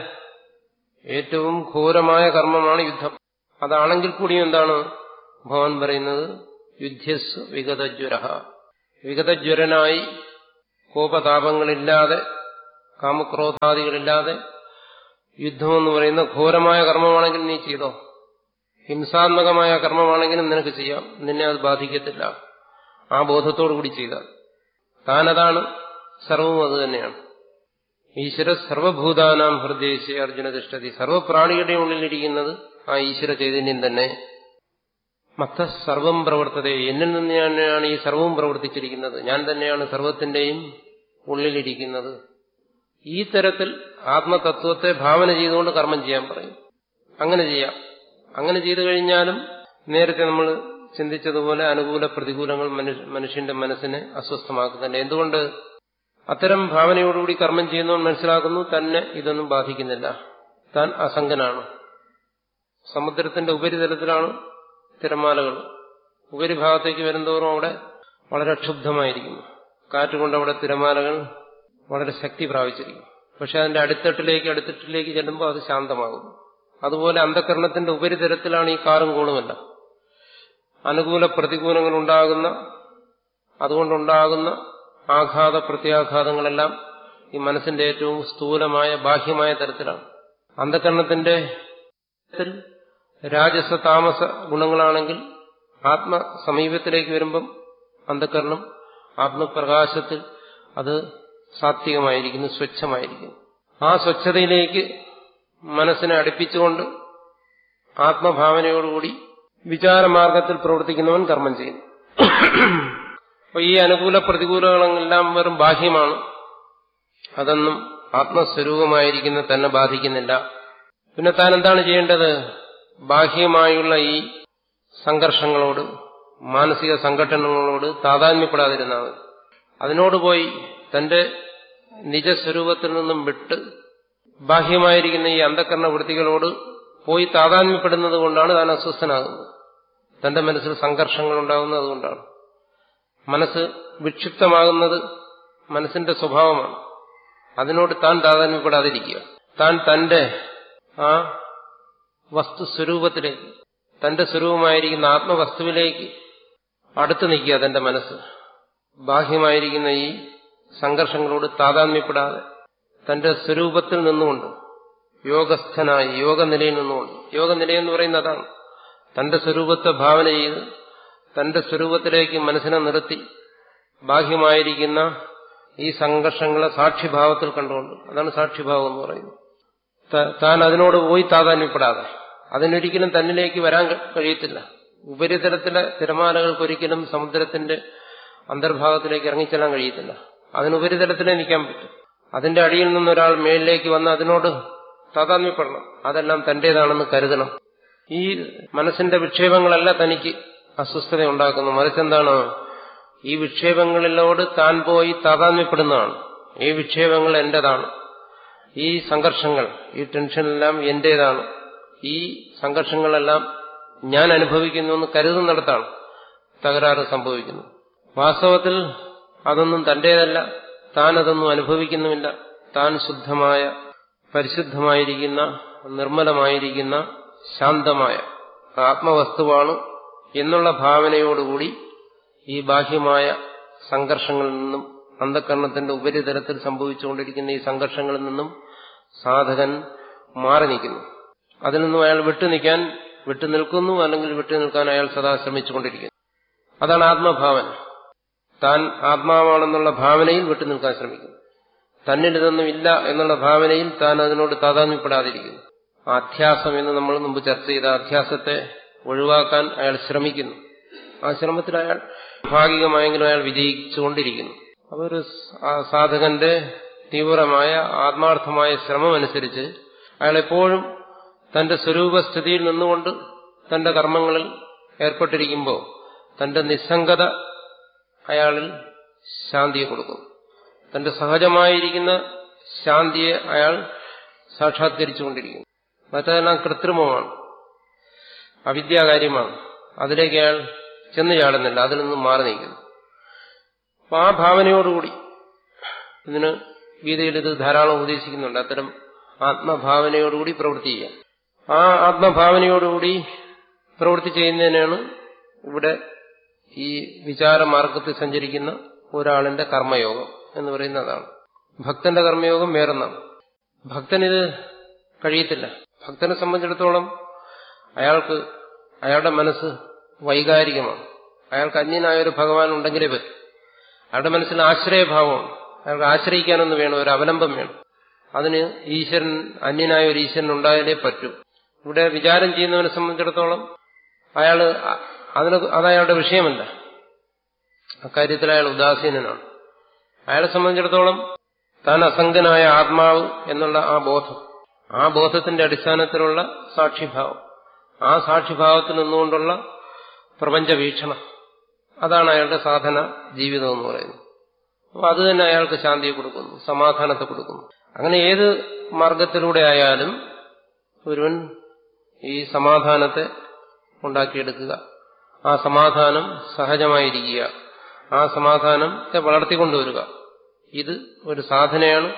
ഏറ്റവും ഘോരമായ കർമ്മമാണ് യുദ്ധം. അതാണെങ്കിൽ കൂടിയും എന്താണ് ഭഗവാൻ പറയുന്നത്? യുദ്ധസ് വിഗതജ്വര. വിഗതജ്വരനായി കോപതാപങ്ങളില്ലാതെ, കാമക്രോധാദികളില്ലാതെ യുദ്ധമെന്ന് പറയുന്ന ഘോരമായ കർമ്മമാണെങ്കിൽ നീ ചെയ്തോ, ഹിംസാത്മകമായ കർമ്മമാണെങ്കിലും നിനക്ക് ചെയ്യാം, നിന്നെ അത് ബാധിക്കത്തില്ല. ആ ബോധത്തോടു കൂടി ചെയ്താൽ താനതാണ്, സർവവും അത് തന്നെയാണ്. ഈശ്വര സർവഭൂതാനാം ഹൃദയശേ അർജുന തിഷ്ഠതി. സർവപ്രാണികളുടെ ഉള്ളിലിരിക്കുന്നത് ആ ഈശ്വര ചൈതന്യം തന്നെ. മത്ത സർവം പ്രവർത്തതേ, എന്നിൽ നിന്ന് തന്നെയാണ് ഈ സർവവും പ്രവർത്തിച്ചിരിക്കുന്നത്, ഞാൻ തന്നെയാണ് സർവത്തിന്റെയും ഉള്ളിലിരിക്കുന്നത്. ഈ തരത്തിൽ ആത്മതത്വത്തെ ഭാവന ചെയ്തുകൊണ്ട് കർമ്മം ചെയ്യാൻ പറയും. അങ്ങനെ ചെയ്യാം. അങ്ങനെ ചെയ്തു കഴിഞ്ഞാലും നേരത്തെ നമ്മൾ ചിന്തിച്ചതുപോലെ അനുകൂല പ്രതികൂലങ്ങൾ മനുഷ്യന്റെ മനസ്സിനെ അസ്വസ്ഥമാക്കുന്നുണ്ട്. എന്തുകൊണ്ട്? അത്തരം ഭാവനയോടുകൂടി കർമ്മം ചെയ്യുന്നവൻ മനസ്സിലാക്കുന്നു തന്നെ ഇതൊന്നും ബാധിക്കുന്നില്ല, താൻ അസംഗനാണ്. സമുദ്രത്തിന്റെ ഉപരിതലത്തിലാണ് തിരമാലകൾ. ഉപരിഭാഗത്തേക്ക് വരുന്തോറും അവിടെ വളരെ ക്ഷുബ്ധമായിരിക്കുന്നു. കാറ്റുകൊണ്ട് അവിടെ തിരമാലകൾ വളരെ ശക്തി പ്രാപിച്ചിരിക്കും. പക്ഷെ അതിന്റെ അടിത്തട്ടിലേക്ക് അടിത്തട്ടിലേക്ക് ചെല്ലുമ്പോൾ അത് ശാന്തമാകും. അതുപോലെ അന്ധകരണത്തിന്റെ ഉപരിതലത്തിലാണ് ഈ കാറും കോളുമല്ല. അനുകൂല പ്രതികൂലങ്ങൾ ഉണ്ടാകുന്ന, അതുകൊണ്ടുണ്ടാകുന്ന ആഘാത പ്രത്യാഘാതങ്ങളെല്ലാം ഈ മനസ്സിന്റെ ഏറ്റവും സ്ഥൂലമായ ബാഹ്യമായ തരത്തിലാണ്. അന്ധകരണത്തിന്റെ രാജസ താമസ ഗുണങ്ങളാണെങ്കിൽ ആത്മസമീപത്തിലേക്ക് വരുമ്പം അന്ധകരണം ആത്മപ്രകാശത്തിൽ അത് സാത്വികമായിരിക്കുന്നു, സ്വച്ഛമായിരിക്കുന്നു. ആ സ്വച്ഛതയിലേക്ക് മനസ്സിനെ അടുപ്പിച്ചുകൊണ്ട് ആത്മഭാവനയോടുകൂടി വിചാരമാർഗത്തിൽ പ്രവർത്തിക്കുന്നവൻ കർമ്മം ചെയ്യുന്നു. അപ്പൊ ഈ അനുകൂല പ്രതികൂലങ്ങളെല്ലാം വെറും ബാഹ്യമാണ്, അതൊന്നും ആത്മസ്വരൂപമായിരിക്കുന്ന തന്നെ ബാധിക്കുന്നില്ല. പിന്നെ താൻ എന്താണ് ചെയ്യേണ്ടത്? ബാഹ്യമായുള്ള ഈ സംഘർഷങ്ങളോട്, മാനസിക സംഘടനകളോട് താതാത്മ്യപ്പെടാതിരുന്നാൽ മതി. അതിനോട് പോയി തന്റെ നിജസ്വരൂപത്തിൽ നിന്നും വിട്ട് ബാഹ്യമായിരിക്കുന്ന ഈ അന്ധകരണ വൃത്തികളോട് പോയി താതാത്മ്യപ്പെടുന്നത് കൊണ്ടാണ് താൻ അസ്വസ്ഥനാകുന്നത്. തന്റെ മനസ്സിൽ സംഘർഷങ്ങൾ ഉണ്ടാകുന്നത് അതുകൊണ്ടാണ്. മനസ്സ് വിക്ഷിപ്തമാകുന്നത് മനസ്സിന്റെ സ്വഭാവമാണ്. അതിനോട് താൻ താതാത്മ്യപ്പെടാതിരിക്കുക. താൻ തന്റെ ആ വസ്തുസ്വരൂപത്തിലേക്ക്, തന്റെ സ്വരൂപമായിരിക്കുന്ന ആത്മവസ്തുവിലേക്ക് അടുത്തു നിൽക്കുക. തന്റെ മനസ്സ് ബാഹ്യമായിരിക്കുന്ന ഈ സംഘർഷങ്ങളോട് താതാത്മ്യപ്പെടാതെ തന്റെ സ്വരൂപത്തിൽ നിന്നുകൊണ്ട്, യോഗസ്ഥനായി യോഗനിലയിൽ നിന്നുകൊണ്ട്, യോഗനിലയെന്ന് പറയുന്നത് അതാണ്, തന്റെ സ്വരൂപത്തെ ഭാവന ചെയ്ത് തന്റെ സ്വരൂപത്തിലേക്ക് മനസ്സിനെ നിർത്തി ബാഹ്യമായിരിക്കുന്ന ഈ സംഘർഷങ്ങളെ സാക്ഷിഭാവത്തിൽ കണ്ടുകൊണ്ട്, അതാണ് സാക്ഷിഭാവം എന്ന് പറയുന്നത്. താൻ അതിനോട് പോയി താതാത്മ്യപ്പെടാതെ, അതിനൊരിക്കലും തന്നിലേക്ക് വരാൻ കഴിയത്തില്ല. ഉപരിതലത്തിലെ തിരമാലകൾക്കൊരിക്കലും സമുദ്രത്തിന്റെ അന്തർഭാഗത്തിലേക്ക് ഇറങ്ങിച്ചെല്ലാൻ കഴിയത്തില്ല. അതിനുപരിതലത്തിലേ നിൽക്കാൻ പറ്റും. അതിന്റെ അടിയിൽ നിന്നൊരാൾ മേളിലേക്ക് വന്ന് അതിനോട് താതാത്മ്യപ്പെടണം. അതെല്ലാം തന്റേതാണെന്ന് കരുതണം. ഈ മനസ്സിന്റെ വിക്ഷേപങ്ങളല്ല തനിക്ക് അസ്വസ്ഥത ഉണ്ടാക്കുന്നു. മറിച്ചെന്താണ്? ഈ വിക്ഷേപങ്ങളിലോട് താൻ പോയി താതാത്മ്യപ്പെടുന്നതാണ്. ഈ വിക്ഷേപങ്ങൾ എന്റേതാണ്, ഈ സംഘർഷങ്ങൾ, ഈ ടെൻഷനെല്ലാം എന്റേതാണ്, ഈ സംഘർഷങ്ങളെല്ലാം ഞാൻ അനുഭവിക്കുന്നു എന്ന് കരുതുന്നിടത്താണ് തകരാറ് സംഭവിക്കുന്നു. വാസ്തവത്തിൽ അതൊന്നും തന്റേതല്ല, താൻ അതൊന്നും അനുഭവിക്കുന്നുമില്ല. താൻ ശുദ്ധമായ, പരിശുദ്ധമായിരിക്കുന്ന, നിർമ്മലമായിരിക്കുന്ന, ശാന്തമായ ആത്മവസ്തുവാണ് എന്നുള്ള ഭാവനയോടുകൂടി ഈ ബാഹ്യമായ സംഘർഷങ്ങളിൽ നിന്നും, അന്ധകരണത്തിന്റെ ഉപരിതലത്തിൽ സംഭവിച്ചുകൊണ്ടിരിക്കുന്ന ഈ സംഘർഷങ്ങളിൽ നിന്നും സാധകൻ മാറി നിൽക്കുന്നു. അതിൽ നിന്നും അയാൾ വിട്ടുനിൽക്കാൻ വിട്ടുനിൽക്കുന്നു, അല്ലെങ്കിൽ വിട്ടുനിൽക്കാൻ അയാൾ സദാ ശ്രമിച്ചുകൊണ്ടിരിക്കുന്നു. അതാണ് ആത്മഭാവന. താൻ ആത്മാവാണെന്നുള്ള ഭാവനയിൽ വിട്ടുനിൽക്കാൻ ശ്രമിക്കുന്നു. തന്നിൽ ഇതൊന്നും ഇല്ല എന്നുള്ള ഭാവനയിൽ താൻ അതിനോട് താതാത്മ്യപ്പെടാതിരിക്കുന്നു. അധ്യാസം എന്ന് നമ്മൾ മുമ്പ് ചർച്ച ചെയ്ത അധ്യാസത്തെ ഒഴിവാക്കാൻ അയാൾ ശ്രമിക്കുന്നു. ആ ശ്രമത്തിൽ അയാൾ ഭാഗികമായെങ്കിലും അയാൾ വിജയിച്ചുകൊണ്ടിരിക്കുന്നു. അതൊരു സാധകന്റെ തീവ്രമായ ആത്മാർത്ഥമായ ശ്രമമനുസരിച്ച് അയാൾ എപ്പോഴും തന്റെ സ്വരൂപസ്ഥിതിയിൽ നിന്നുകൊണ്ട് തന്റെ കർമ്മങ്ങളിൽ ഏർപ്പെട്ടിരിക്കുമ്പോൾ തന്റെ നിസ്സംഗത അയാളിൽ ശാന്തിയെ കൊടുക്കും. തന്റെ സഹജമായിരിക്കുന്ന ശാന്തിയെ അയാൾ സാക്ഷാത്കരിച്ചുകൊണ്ടിരിക്കുന്നു. മറ്റതെല്ലാം കൃത്രിമമാണ്, അവിദ്യാകാര്യമാണ്. അതിലേക്ക് അയാൾ ചെന്ന് ചാടുന്നില്ല, അതിൽ നിന്നും മാറി നിൽക്കുന്നു. അപ്പൊ ആ ഭാവനയോടുകൂടി, ഇതിന് ഗീതയിൽ ഇത് ധാരാളം ഉപദേശിക്കുന്നുണ്ട്, അത്തരം ആത്മഭാവനയോടുകൂടി പ്രവൃത്തി ചെയ്യാം. ആ ആത്മഭാവനയോടുകൂടി പ്രവൃത്തി ചെയ്യുന്നതിനാണ് ഇവിടെ ഈ വിചാരമാർഗത്തിൽ സഞ്ചരിക്കുന്ന ഒരാളിന്റെ കർമ്മയോഗം എന്ന് പറയുന്നതാണ്. ഭക്തന്റെ കർമ്മയോഗം വേറൊന്നാണ്. ഭക്തനിത് കഴിയത്തില്ല. ഭക്തനെ സംബന്ധിച്ചിടത്തോളം അയാൾക്ക് അയാളുടെ മനസ്സ് വൈകാരികമാണ്. അയാൾക്ക് അന്യനായ ഒരു ഭഗവാൻ ഉണ്ടെങ്കിലേ പറ്റും. അയാളുടെ മനസ്സിൽ ആശ്രയഭാവമാണ്. അയാൾക്ക് ആശ്രയിക്കാനൊന്ന് വേണം, ഒരു അവലംബം വേണം. അതിന് ഈശ്വരൻ, അന്യനായ ഒരു ഈശ്വരൻ ഉണ്ടായാലേ പറ്റൂ. ഇവിടെ വിചാരം ചെയ്യുന്നവനെ സംബന്ധിച്ചിടത്തോളം അയാൾ അതിന് അതയാളുടെ വിഷയമല്ല. അക്കാര്യത്തിൽ അയാൾ ഉദാസീനനാണ്. അയാളെ സംബന്ധിച്ചിടത്തോളം താൻ അസംഗനായ ആത്മാവ് എന്നുള്ള ആ ബോധം, ആ ബോധത്തിന്റെ അടിസ്ഥാനത്തിലുള്ള സാക്ഷിഭാവം, ആ സാക്ഷിഭാവത്തിൽ നിന്നുകൊണ്ടുള്ള പ്രപഞ്ച വീക്ഷണം, അതാണ് അയാളുടെ സാധന ജീവിതം എന്ന് പറയുന്നത്. അപ്പൊ അത് തന്നെ അയാൾക്ക് ശാന്തിയെ കൊടുക്കുന്നു, സമാധാനത്തെ കൊടുക്കുന്നു. അങ്ങനെ ഏത് മാർഗത്തിലൂടെ ആയാലും ഒരുവൻ ഈ സമാധാനത്തെ ഉണ്ടാക്കിയെടുക്കുക, ആ സമാധാനം സഹജമായിരിക്കുക, ആ സമാധാനത്തെ വളർത്തിക്കൊണ്ടുവരിക, ഇത് ഒരു സാധനയാണ്.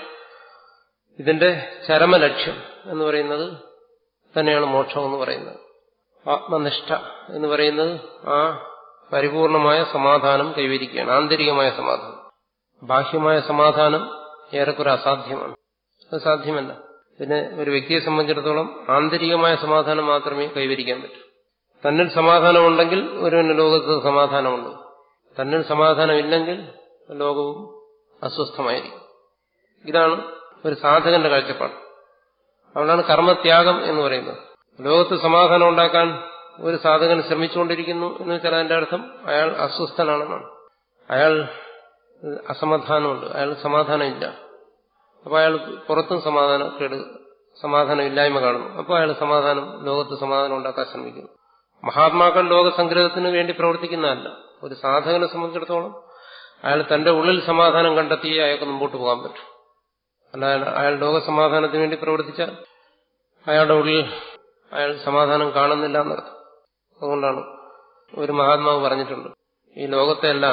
ഇതിന്റെ ചരമലക്ഷ്യം എന്ന് പറയുന്നത് തന്നെയാണ് മോക്ഷം എന്ന് പറയുന്നത്. ആത്മനിഷ്ഠ എന്ന് പറയുന്നത് ആ പരിപൂർണമായ സമാധാനം കൈവരിക്കുകയാണ്, ആന്തരികമായ സമാധാനം. ബാഹ്യമായ സമാധാനം ഏറെക്കുറെ അസാധ്യമാണ്, അത് സാധ്യമല്ല. പിന്നെ ഒരു വ്യക്തിയെ സംബന്ധിച്ചിടത്തോളം ആന്തരികമായ സമാധാനം മാത്രമേ കൈവരിക്കാൻ പറ്റൂ. തന്നിൽ സമാധാനമുണ്ടെങ്കിൽ ഒരുവന് ലോകത്ത് സമാധാനമുണ്ട്. തന്നിൽ സമാധാനമില്ലെങ്കിൽ ലോകവും അസ്വസ്ഥമായിരിക്കും. ഇതാണ് ഒരു സാധകന്റെ കാഴ്ചപ്പാട്. അതുകൊണ്ടാണ് കർമ്മത്യാഗം എന്ന് പറയുന്നത്. ലോകത്ത് സമാധാനം ഉണ്ടാക്കാൻ ഒരു സാധകൻ ശ്രമിച്ചുകൊണ്ടിരിക്കുന്നു എന്ന് വെച്ചാൽ അതിന്റെ അർത്ഥം അയാൾ അസ്വസ്ഥനാണെന്നാണ്. അയാൾ അസമാധാനമുണ്ട്, അയാൾ സമാധാനമില്ല. അപ്പോൾ അയാൾ പുറത്തും സമാധാനം കേട് സമാധാനമില്ലായ്മ കാണുന്നു. അപ്പോൾ അയാൾ സമാധാനം ലോകത്ത് സമാധാനം ഉണ്ടാക്കാൻ ശ്രമിക്കുന്നു. മഹാത്മാക്കൾ ലോകസംഗ്രഹത്തിന് വേണ്ടി പ്രവർത്തിക്കുന്നതല്ല. ഒരു സാധകനെ സംബന്ധിച്ചിടത്തോളം അയാൾ തന്റെ ഉള്ളിൽ സമാധാനം കണ്ടെത്തി അയാൾക്ക് മുമ്പോട്ട് പോകാൻ പറ്റും. അല്ലാതെ അയാൾ ലോകസമാധാനത്തിന് വേണ്ടി പ്രവർത്തിച്ചാൽ അയാളുടെ ഉള്ളിൽ അയാൾ സമാധാനം കാണുന്നില്ല എന്നർത്ഥം. അതുകൊണ്ടാണ് ഒരു മഹാത്മാവ് പറഞ്ഞിട്ടുണ്ട്, ഈ ലോകത്തെല്ലാം,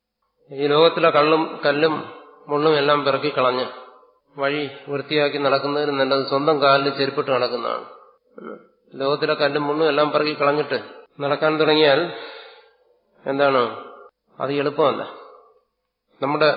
ഈ ലോകത്തിലെ കള്ളും കല്ലും മുള്ളും എല്ലാം പിറക്കി കളഞ്ഞ് വഴി വൃത്തിയാക്കി നടക്കുന്നതിന് നല്ലത് സ്വന്തം കാലിൽ ചെരുപ്പിട്ട് നടക്കുന്നതാണ്. ലോകത്തിലെ കല്ലും മുള്ളും എല്ലാം പിറക്കി കളഞ്ഞിട്ട് നടക്കാൻ തുടങ്ങിയാൽ എന്താണ്, അത് എളുപ്പമല്ല. നമ്മുടെ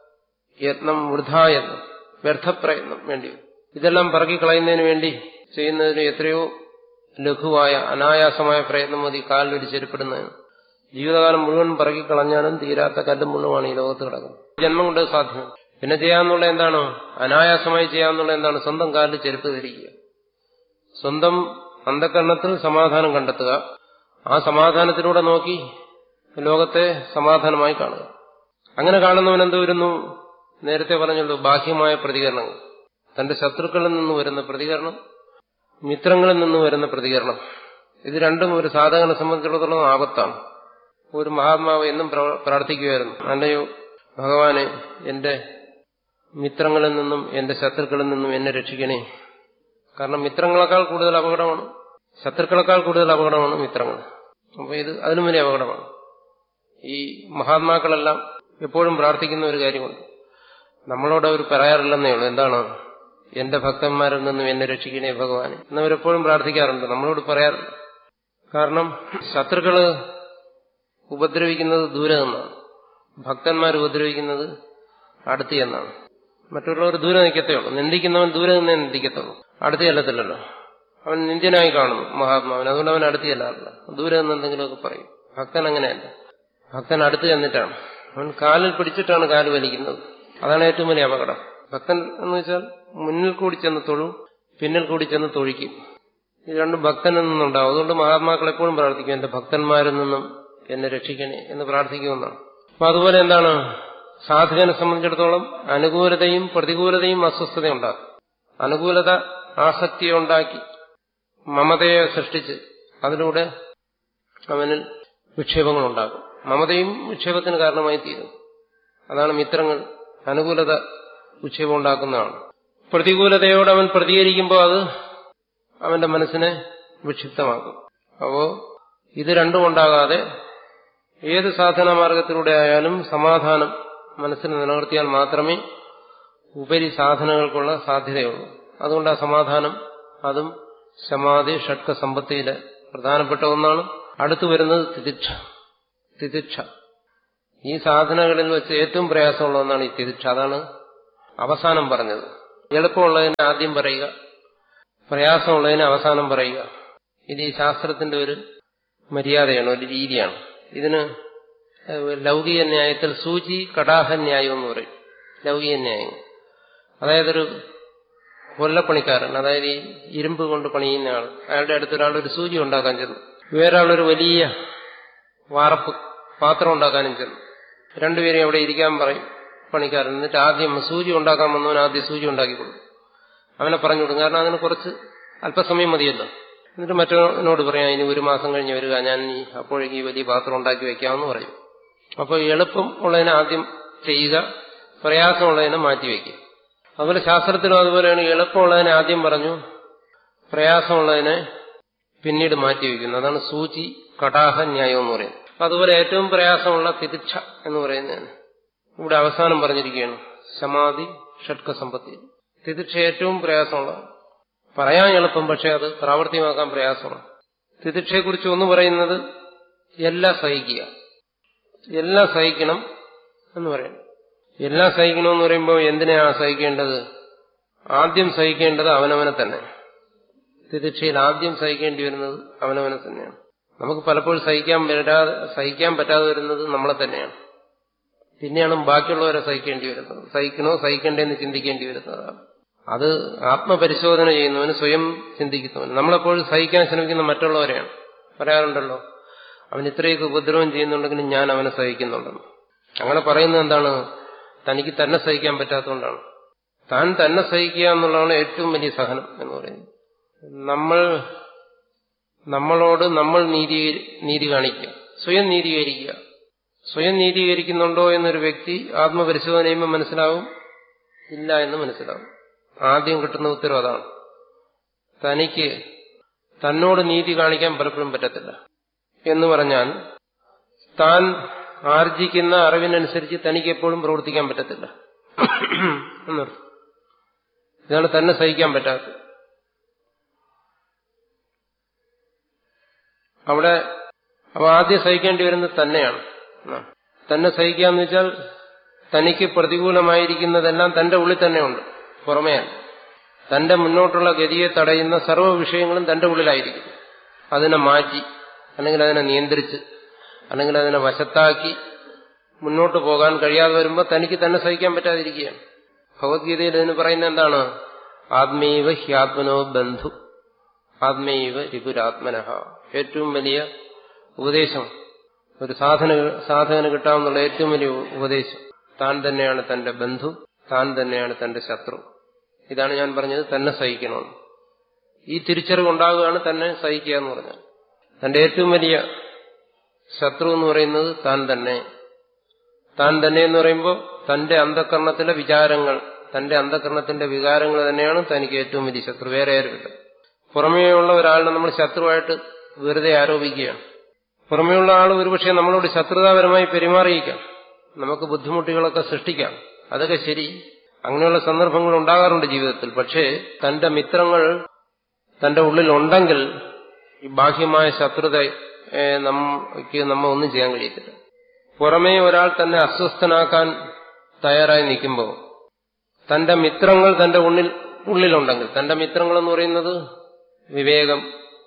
യത്നം, വൃഥായത്നം, വ്യർത്ഥപ്രയത്നം വേണ്ടി. ഇതെല്ലാം പിറക്കി കളയുന്നതിന് വേണ്ടി ചെയ്യുന്നതിന് എത്രയോ ലഘുവായ അനായാസമായ പ്രയത്നം മതി കാലിലൊരു ചെരുപ്പിടുന്നതിന്. ജീവിതകാലം മുഴുവൻ പിറക്കി കളഞ്ഞാലും തീരാത്ത കല്ലും മുള്ളുമാണ് ഈ ലോകത്ത് കിടക്കുന്നത്. ജന്മം കൊണ്ട് സാധ്യമല്ല. പിന്നെ ചെയ്യാന്നുള്ള എന്താണ്, അനായാസമായി ചെയ്യാന്നുള്ള എന്താണ്, സ്വന്തം കാലിൽ ചെരുപ്പ് ധരിക്കുക, സ്വന്തം അന്ധകരണത്തിൽ സമാധാനം കണ്ടെത്തുക, ആ സമാധാനത്തിലൂടെ നോക്കി ലോകത്തെ സമാധാനമായി കാണുക. അങ്ങനെ കാണുന്നവൻ എന്ത് വരുന്നു, നേരത്തെ പറഞ്ഞല്ലോ, ബാഹ്യമായ പ്രതികരണങ്ങൾ, തന്റെ ശത്രുക്കളിൽ നിന്ന് വരുന്ന പ്രതികരണം, മിത്രങ്ങളിൽ നിന്ന് വരുന്ന പ്രതികരണം, ഇത് രണ്ടും ഒരു സാധകനെ സംബന്ധിച്ചിടത്തോളം ആപത്താണ്. ഒരു മഹാത്മാവ് എന്നും പ്രാർത്ഥിക്കുമായിരുന്നു, അല്ലയോ ഭഗവാനെ, എന്റെ മിത്രങ്ങളിൽ നിന്നും എന്റെ ശത്രുക്കളിൽ നിന്നും എന്നെ രക്ഷിക്കണേ. കാരണം മിത്രങ്ങളെക്കാൾ കൂടുതൽ അപകടമാണ്, ശത്രുക്കളെക്കാൾ കൂടുതൽ അപകടമാണ് മിത്രങ്ങൾ. അപ്പൊ ഇത് അതിലും വലിയ അപകടമാണ്. ഈ മഹാത്മാക്കളെല്ലാം എപ്പോഴും പ്രാർത്ഥിക്കുന്ന ഒരു കാര്യമുണ്ട്, നമ്മളോട് അവർ പറയാറില്ലെന്നേ ഉള്ളൂ, എന്താണ്, എന്റെ ഭക്തന്മാരിൽ നിന്നും എന്നെ രക്ഷിക്കണേ ഭഗവാനെ എന്നവരെപ്പോഴും പ്രാർത്ഥിക്കാറുണ്ട്, നമ്മളോട് പറയാറില്ല. കാരണം ശത്രുക്കള് ഉപദ്രവിക്കുന്നത് ദൂരെ നിന്നാണ്, ഭക്തന്മാർ ഉപദ്രവിക്കുന്നത് അടുത്ത് എന്നാണ്. മറ്റുള്ളവർ ദൂരെ നിൽക്കത്തേ ഉള്ളൂ, നിന്ദിക്കുന്നവൻ ദൂരെ നിന്നേ നിന്ദിക്കത്തുള്ളൂ, അടുത്ത് ചെല്ലത്തില്ലല്ലോ. അവൻ നിന്ദ്യനായി കാണുന്നു മഹാത്മാവൻ, അതുകൊണ്ട് അവൻ അടുത്ത് ചെല്ലാറില്ല, ദൂരെ നിന്ന് എന്തെങ്കിലുമൊക്കെ പറയും. ഭക്തൻ അങ്ങനെയല്ല, ഭക്തൻ അടുത്ത് ചെന്നിട്ടാണ്, അവൻ കാലിൽ പിടിച്ചിട്ടാണ് കാല് വലിക്കുന്നത്. അതാണ് ഏറ്റവും വലിയ അപകടം. ഭക്തൻ എന്ന് വെച്ചാൽ മുന്നിൽ കൂടി ചെന്ന് തൊഴും, പിന്നിൽ കൂടി ചെന്ന് തൊഴിക്കും. ഇത് രണ്ടും ഭക്തനിൽ നിന്നുണ്ടാവും. അതുകൊണ്ട് മഹാത്മാക്കൾ എപ്പോഴും പ്രാർത്ഥിക്കും, എന്റെ ഭക്തന്മാരിൽ നിന്നും എന്നെ രക്ഷിക്കണേ എന്ന് പ്രാർത്ഥിക്കുമെന്നാണ്. അപ്പൊ അതുപോലെ എന്താണ്, സാധകനെ സംബന്ധിച്ചിടത്തോളം അനുകൂലതയും പ്രതികൂലതയും അസ്വസ്ഥത ഉണ്ടാക്കും. അനുകൂലത ആസക്തിയെ ഉണ്ടാക്കി മമതയെ സൃഷ്ടിച്ച് അതിലൂടെ അവനിൽ വിക്ഷേപങ്ങളുണ്ടാകും. മമതയും വിക്ഷേപത്തിന് കാരണമായി തീരും. അതാണ് മിത്രങ്ങൾ അനുകൂലത വിക്ഷേപം ഉണ്ടാക്കുന്നതാണ്. പ്രതികൂലതയോട് അവൻ പ്രതികരിക്കുമ്പോൾ അത് അവന്റെ മനസ്സിനെ വിക്ഷിപ്തമാക്കും. അപ്പോ ഇത് രണ്ടും ഉണ്ടാകാതെ ഏത് സാധന മാർഗത്തിലൂടെ ആയാലും സമാധാനം മനസ്സിന് നിലനിർത്തിയാൽ മാത്രമേ ഉപരി സാധനങ്ങൾക്കുള്ള സാധ്യതയുള്ളൂ. അതുകൊണ്ട് ആ സമാധാനം അതും സമാധി ഷഡ്ക സമ്പത്തിയിലെ പ്രധാനപ്പെട്ട ഒന്നാണ്. അടുത്തു വരുന്നത് തിതിക്ഷ. തിതിക്ഷ ഈ സാധനകളിൽ വെച്ച് ഏറ്റവും പ്രയാസമുള്ള ഒന്നാണ് ഈ തിരിക്ഷ. അതാണ് അവസാനം പറഞ്ഞത്. എളുപ്പമുള്ളതിനെ ആദ്യം പറയുക, പ്രയാസമുള്ളതിനെ അവസാനം പറയുക. ഇത് ഈ ശാസ്ത്രത്തിന്റെ ഒരു മര്യാദയാണ്, ഒരു രീതിയാണ്. ഇതിന് ലൗകിക ന്യായത്തിൽ സൂചി കടാഹ ന്യായം എന്ന് പറയും. ലൗകിക ന്യായം അതായത് ഒരു കൊല്ലപ്പണിക്കാരൻ, അതായത് ഈ ഇരുമ്പ് കൊണ്ട് പണിയുന്ന ആൾ, അയാളുടെ അടുത്തൊരാൾ ഒരു സൂചി ഉണ്ടാക്കാൻ ചെന്നു. വേറൊരാളൊരു വലിയ വാർപ്പ് പാത്രം ഉണ്ടാക്കാനും ചെന്നു. രണ്ടുപേരും അവിടെ ഇരിക്കാൻ പറയും പണിക്കാരൻ. എന്നിട്ട് ആദ്യം സൂചി ഉണ്ടാക്കാൻ വന്നവൻ ആദ്യം സൂചി ഉണ്ടാക്കി കൊടുക്കും. അവനെ പറഞ്ഞു കൊടുക്കും, കാരണം അതിന് കുറച്ച് അല്പസമയം മതിയല്ലോ. എന്നിട്ട് മറ്റവനോട് പറയാം, ഇനി ഒരു മാസം കഴിഞ്ഞ് വരിക, ഞാൻ ഈ അപ്പോഴേക്ക് ഈ വലിയ പാത്രം ഉണ്ടാക്കി വെക്കാമെന്ന് പറയും. അപ്പോൾ എളുപ്പം ഉള്ളതിനെ ആദ്യം ചെയ്യുക, പ്രയാസമുള്ളതിനെ മാറ്റിവെക്കുക. അതുപോലെ ശാസ്ത്രത്തിലും അതുപോലെയാണ്. എളുപ്പമുള്ളതിനെ ആദ്യം പറഞ്ഞു, പ്രയാസമുള്ളതിനെ പിന്നീട് മാറ്റിവെക്കുന്നു. അതാണ് സൂചി കടാഹ ന്യായം എന്ന് പറയുന്നത്. അതുപോലെ ഏറ്റവും പ്രയാസമുള്ള തിരിക്ഷ എന്ന് പറയുന്നതാണ് ഇവിടെ അവസാനം പറഞ്ഞിരിക്കുകയാണ്. സമാധി ഷഡ്ക സമ്പത്തി. തിരിക്ഷ ഏറ്റവും പ്രയാസമുള്ള, പറയാൻ എളുപ്പം, പക്ഷെ അത് പ്രാവർത്തികമാക്കാൻ പ്രയാസമാണ്. തിരിക്ഷയെക്കുറിച്ച് ഒന്ന് പറയുന്നത് എല്ലാം സഹിക്കുക, എല്ലാം സഹിക്കണം എന്ന് പറയുന്നു. എല്ലാം സഹിക്കണമെന്ന് പറയുമ്പോൾ എന്തിനാണ് സഹിക്കേണ്ടത്? ആദ്യം സഹിക്കേണ്ടത് അവനവനെ തന്നെ. തിരിക്ഷയിൽ ആദ്യം സഹിക്കേണ്ടി വരുന്നത് അവനവനെ തന്നെയാണ്. നമുക്ക് പലപ്പോഴും സഹിക്കാൻ വരാതെ സഹിക്കാൻ പറ്റാതെ വരുന്നത് നമ്മളെ തന്നെയാണ്. പിന്നെയാണ് ബാക്കിയുള്ളവരെ സഹിക്കേണ്ടി വരുന്നത്. സഹിക്കണോ സഹിക്കണ്ടേന്ന് ചിന്തിക്കേണ്ടി വരുന്നതാണ്. അത് ആത്മപരിശോധന ചെയ്യുന്നവന്, സ്വയം ചിന്തിക്കുന്നവന്. നമ്മളെപ്പോഴും സഹിക്കാൻ ശ്രമിക്കുന്ന മറ്റുള്ളവരെയാണ്. പറയാറുണ്ടല്ലോ, അവൻ ഇത്രയൊക്കെ ഉപദ്രവം ചെയ്യുന്നുണ്ടെങ്കിലും ഞാൻ അവനെ സഹിക്കുന്നുണ്ടെന്ന്. അങ്ങനെ പറയുന്നത് എന്താണ്? തനിക്ക് തന്നെ സഹിക്കാൻ പറ്റാത്തതുകൊണ്ടാണ്. താൻ തന്നെ സഹിക്കുക എന്നുള്ളതാണ് ഏറ്റവും വലിയ സഹനം എന്ന് പറയുന്നത്. നമ്മൾ നമ്മളോട് നമ്മൾ നീതി നീതി കാണിക്കുക, സ്വയം നീതീകരിക്കുക. സ്വയം നീതീകരിക്കുന്നുണ്ടോ എന്നൊരു വ്യക്തി ആത്മപരിശോധന ചെയ്യുമ്പോൾ മനസ്സിലാവും, ഇല്ല എന്ന് മനസ്സിലാവും. ആദ്യം കിട്ടുന്ന ഉത്തരവ് അതാണ്. തനിക്ക് തന്നോട് നീതി കാണിക്കാൻ പലപ്പോഴും പറ്റത്തില്ല. എന്ന് പറഞ്ഞാൽ താൻ ആർജിക്കുന്ന അറിവിനനുസരിച്ച് തനിക്ക് എപ്പോഴും പ്രവർത്തിക്കാൻ പറ്റത്തില്ല എന്നർത്ഥം. ഇതാണ് തന്നെ സഹിക്കാൻ പറ്റാത്തത്. അവിടെ അപ്പൊ ആദ്യം സഹിക്കേണ്ടി വരുന്നത് തന്നെയാണ്. തന്നെ സഹിക്കാന്ന് വെച്ചാൽ തനിക്ക് പ്രതികൂലമായിരിക്കുന്നതെല്ലാം തന്റെ ഉള്ളിൽ തന്നെയുണ്ട്, പുറമേയല്ല. തന്റെ മുന്നോട്ടുള്ള ഗതിയെ തടയുന്ന സർവ്വ വിഷയങ്ങളും തന്റെ ഉള്ളിലായിരിക്കും. അതിനെ മാറ്റി, അല്ലെങ്കിൽ അതിനെ നിയന്ത്രിച്ച്, അല്ലെങ്കിൽ അതിനെ വശത്താക്കി മുന്നോട്ട് പോകാൻ കഴിയാതെ വരുമ്പോൾ തനിക്ക് തന്നെ സഹിക്കാൻ പറ്റാതിരിക്കുകയാണ്. ഭഗവത്ഗീതയിൽ ഇതിന് പറയുന്നത് എന്താണ്? ആത്മൈവ ഹ്യാത്മനോ ബന്ധു ആത്മൈവ രിപുരാത്മനഃ. ഏറ്റവും വലിയ ഉപദേശം ഒരു സാധന സാധകന് കിട്ടാവുന്ന ഏറ്റവും വലിയ ഉപദേശം, താൻ തന്നെയാണ് തന്റെ ബന്ധു, താൻ തന്നെയാണ് തന്റെ ശത്രു. ഇതാണ് ഞാൻ പറഞ്ഞത്, തന്നെ സഹിക്കണമെന്ന്. ഈ തിരിച്ചറിവുണ്ടാകുകയാണ് തന്നെ സഹിക്കുക എന്ന് പറഞ്ഞാൽ. തന്റെ ഏറ്റവും വലിയ ശത്രു എന്ന് പറയുന്നത് താൻ തന്നെ. താൻ തന്നെ എന്ന് പറയുമ്പോൾ തന്റെ അന്ധകരണത്തിലെ വിചാരങ്ങൾ, തന്റെ അന്ധകരണത്തിന്റെ വികാരങ്ങൾ തന്നെയാണ് തനിക്ക് ഏറ്റവും വലിയ ശത്രു. വേറെ ആരുമില്ല. പുറമേയുള്ള ഒരാളിനെ നമ്മൾ ശത്രുവായിട്ട് വെറുതെ ആരോപിക്കുകയാണ്. പുറമേയുള്ള ആൾ ഒരുപക്ഷെ നമ്മളോട് ശത്രുതാപരമായി പെരുമാറിയിക്കാം, നമുക്ക് ബുദ്ധിമുട്ടുകളൊക്കെ സൃഷ്ടിക്കാം. അതൊക്കെ ശരി, അങ്ങനെയുള്ള സന്ദർഭങ്ങൾ ഉണ്ടാകാറുണ്ട് ജീവിതത്തിൽ. പക്ഷേ തന്റെ മിത്രങ്ങൾ തന്റെ ഉള്ളിലുണ്ടെങ്കിൽ ഈ ബാഹ്യമായ ശത്രുത നമുക്ക് നമ്മ ഒന്നും ചെയ്യാൻ കഴിയത്തില്ല. പുറമേ ഒരാൾ തന്നെ അസ്വസ്ഥനാക്കാൻ തയ്യാറായി നിൽക്കുമ്പോൾ തന്റെ മിത്രങ്ങൾ തന്റെ ഉള്ളിൽ ഉള്ളിലുണ്ടെങ്കിൽ, തന്റെ മിത്രങ്ങൾ എന്ന് പറയുന്നത് വിവേകം,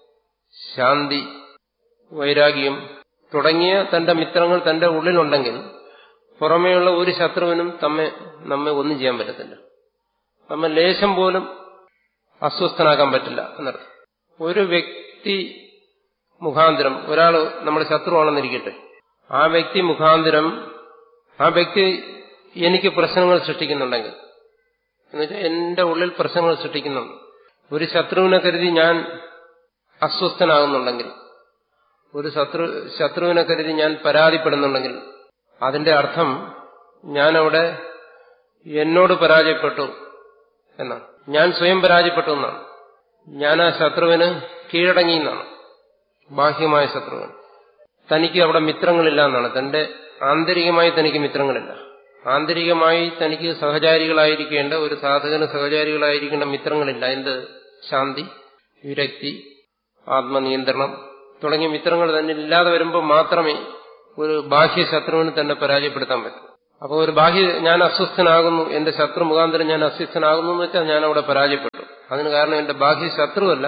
ശാന്തി, വൈരാഗ്യം തുടങ്ങിയ തന്റെ മിത്രങ്ങൾ തന്റെ ഉള്ളിലുണ്ടെങ്കിൽ പുറമേയുള്ള ഒരു ശത്രുവിനും തമ്മെ നമ്മെ ഒന്നും ചെയ്യാൻ പറ്റത്തില്ല. നമ്മെ ലേശം പോലും അസ്വസ്ഥനാക്കാൻ പറ്റില്ല എന്നർത്ഥം. ഒരു വ്യക്തി മുഖാന്തരം ഒരാൾ നമ്മുടെ ശത്രുവാണെന്നിരിക്കട്ടെ, ആ വ്യക്തി മുഖാന്തരം ആ വ്യക്തി എനിക്ക് പ്രശ്നങ്ങൾ സൃഷ്ടിക്കുന്നുണ്ടെങ്കിൽ, എന്നുവെച്ചാൽ എന്റെ ഉള്ളിൽ പ്രശ്നങ്ങൾ സൃഷ്ടിക്കുന്നുണ്ട്, ഒരു ശത്രുവിനെ കരുതി ഞാൻ അസ്വസ്ഥനാകുന്നുണ്ടെങ്കിൽ, ഒരു ശത്രു ശത്രുവിനെ കരുതി ഞാൻ പരാതിപ്പെടുന്നുണ്ടെങ്കിൽ, അതിന്റെ അർത്ഥം ഞാനവിടെ എന്നോട് പരാജയപ്പെട്ടു എന്നാണ്. ഞാൻ സ്വയം പരാജയപ്പെട്ടു എന്നാണ്. ഞാൻ ആ ശത്രുവിന് കീഴടങ്ങി എന്നാണ്. ബാഹ്യമായ ശത്രുവിന് തനിക്ക് അവിടെ മിത്രങ്ങളില്ല എന്നാണ്. തന്റെ ആന്തരികമായി തനിക്ക് മിത്രങ്ങളില്ല. ആന്തരികമായി തനിക്ക് സഹചാരികളായിരിക്കേണ്ട, ഒരു സാധകന് സഹചാരികളായിരിക്കേണ്ട മിത്രങ്ങളില്ല. എന്ത്? ശാന്തി, വിരക്തി, ആത്മനിയന്ത്രണം തുടങ്ങിയ മിത്രങ്ങൾ തന്നെ ഇല്ലാതെ വരുമ്പോൾ മാത്രമേ ഒരു ബാഹ്യ ശത്രുവിന് തന്നെ പരാജയപ്പെടുത്താൻ പറ്റും. അപ്പോൾ ഒരു ബാഹ്യ ഞാൻ അസ്വസ്ഥനാകുന്നു, എന്റെ ശത്രു മുഖാന്തരം ഞാൻ അസ്വസ്ഥനാകുന്നു എന്ന് വെച്ചാൽ ഞാൻ അവിടെ പരാജയപ്പെട്ടു. അതിന് കാരണം എന്റെ ബാഹ്യ ശത്രുവല്ല,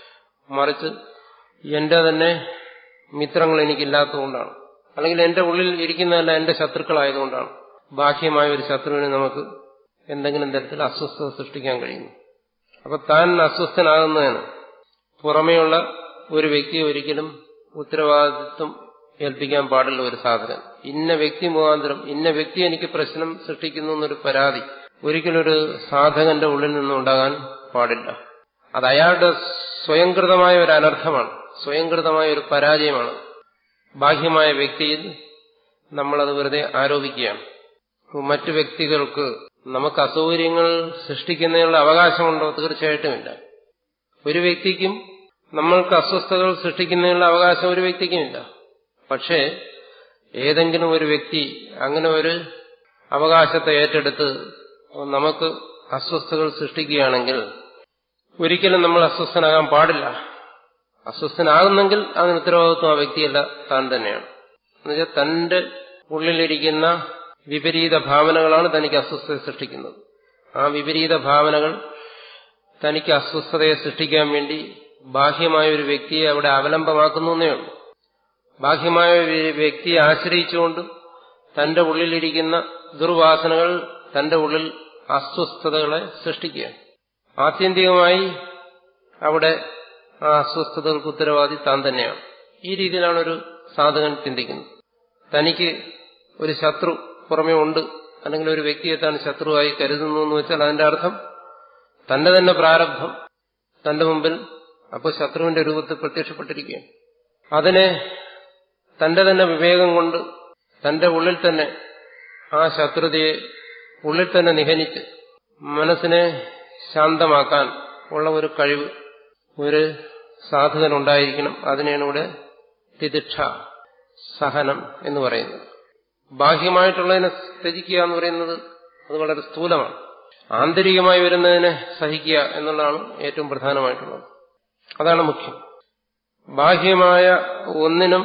മറിച്ച് എന്റെ തന്നെ മിത്രങ്ങൾ എനിക്കില്ലാത്തതുകൊണ്ടാണ്. അല്ലെങ്കിൽ എന്റെ ഉള്ളിൽ ഇരിക്കുന്നതല്ല എന്റെ ശത്രുക്കളായതുകൊണ്ടാണ് ബാഹ്യമായ ഒരു ശത്രുവിനെ നമുക്ക് എന്തെങ്കിലും തരത്തിൽ അസ്വസ്ഥത സൃഷ്ടിക്കാൻ കഴിയുന്നു. അപ്പൊ താൻ അസ്വസ്ഥനാകുന്നതിന് പുറമെയുള്ള ഒരു വ്യക്തിയെ ഒരിക്കലും ഉത്തരവാദിത്വം ഏൽപ്പിക്കാൻ പാടില്ല. ഒരു സാധകൻ ഇന്ന വ്യക്തി മുഖാന്തരം ഇന്ന വ്യക്തി എനിക്ക് പ്രശ്നം സൃഷ്ടിക്കുന്നു എന്നൊരു പരാതി ഒരിക്കലും ഒരു സാധകന്റെ ഉള്ളിൽ നിന്നും ഉണ്ടാകാൻ പാടില്ല. അത് അയാളുടെ സ്വയംകൃതമായ ഒരു അനർത്ഥമാണ്, സ്വയംകൃതമായ ഒരു പരാജയമാണ്. ബാഹ്യമായ വ്യക്തിയിൽ നമ്മളത് വെറുതെ ആരോപിക്കുകയാണ്. മറ്റു വ്യക്തികൾക്ക് നമുക്ക് അസൗകര്യങ്ങൾ സൃഷ്ടിക്കുന്നതിനുള്ള അവകാശമുണ്ടോ? തീർച്ചയായിട്ടുമില്ല. ഒരു വ്യക്തിക്കും നമ്മൾക്ക് അസ്വസ്ഥതകൾ സൃഷ്ടിക്കുന്നതിനുള്ള അവകാശം ഒരു വ്യക്തിക്കുമില്ല. പക്ഷേ ഏതെങ്കിലും ഒരു വ്യക്തി അങ്ങനെ ഒരു അവകാശത്തെ ഏറ്റെടുത്ത് നമുക്ക് അസ്വസ്ഥതകൾ സൃഷ്ടിക്കുകയാണെങ്കിൽ ഒരിക്കലും നമ്മൾ അസ്വസ്ഥനാകാൻ പാടില്ല. അസ്വസ്ഥനാകുന്നെങ്കിൽ അതിന് ഉത്തരവാദിത്വം ആ വ്യക്തിയല്ല, താൻ തന്നെയാണ്. എന്നുവെച്ചാൽ തന്റെ ഉള്ളിലിരിക്കുന്ന വിപരീത ഭാവനകളാണ് തനിക്ക് അസ്വസ്ഥത സൃഷ്ടിക്കുന്നത്. ആ വിപരീത ഭാവനകൾ തനിക്ക് അസ്വസ്ഥതയെ സൃഷ്ടിക്കാൻ വേണ്ടി ബാഹ്യമായ ഒരു വ്യക്തിയെ അവിടെ അവലംബമാക്കുന്നു എന്നേ ഉള്ളൂ. ബാഹ്യമായ ഒരു വ്യക്തിയെ ആശ്രയിച്ചുകൊണ്ട് തന്റെ ഉള്ളിലിരിക്കുന്ന ദുർവാസനകൾ തന്റെ ഉള്ളിൽ അസ്വസ്ഥതകളെ സൃഷ്ടിക്കുകയാണ്. ആത്യന്തികമായി അവിടെ ആ അസ്വസ്ഥതകൾക്ക് ഉത്തരവാദി താൻ തന്നെയാണ്. ഈ രീതിയിലാണ് ഒരു സാധകൻ ചിന്തിക്കുന്നത്. തനിക്ക് ഒരു ശത്രു പുറമേ ഉണ്ട്, അല്ലെങ്കിൽ ഒരു വ്യക്തിയെ താൻ ശത്രുവായി കരുതുന്നു എന്ന് വെച്ചാൽ അതിന്റെ അർത്ഥം തന്റെ തന്നെ പ്രാരബ്ധം തന്റെ മുമ്പിൽ അപ്പോൾ ശത്രുവിന്റെ രൂപത്തിൽ പ്രത്യക്ഷപ്പെട്ടിരിക്കുകയാണ്. അതിനെ തന്റെ തന്നെ വിവേകം കൊണ്ട് തന്റെ ഉള്ളിൽ തന്നെ ആ ശത്രുതയെ ഉള്ളിൽ തന്നെ നിഹനിച്ച് മനസ്സിനെ ശാന്തമാക്കാൻ ഉള്ള ഒരു കഴിവ് ഒരു സാധകനുണ്ടായിരിക്കണം. അതിനെയാണ് ഇവിടെ തിതിക്ഷ, സഹനം എന്ന് പറയുന്നത്. ബാഹ്യമായിട്ടുള്ളതിനെ ത്യജിക്കുക എന്ന് പറയുന്നത് അത് വളരെ സ്ഥൂലമാണ്. ആന്തരികമായി വരുന്നതിനെ സഹിക്കുക എന്നുള്ളതാണ് ഏറ്റവും പ്രധാനമായിട്ടുള്ളത്. അതാണ് മുഖ്യം. ബാഹ്യമായ ഒന്നിനും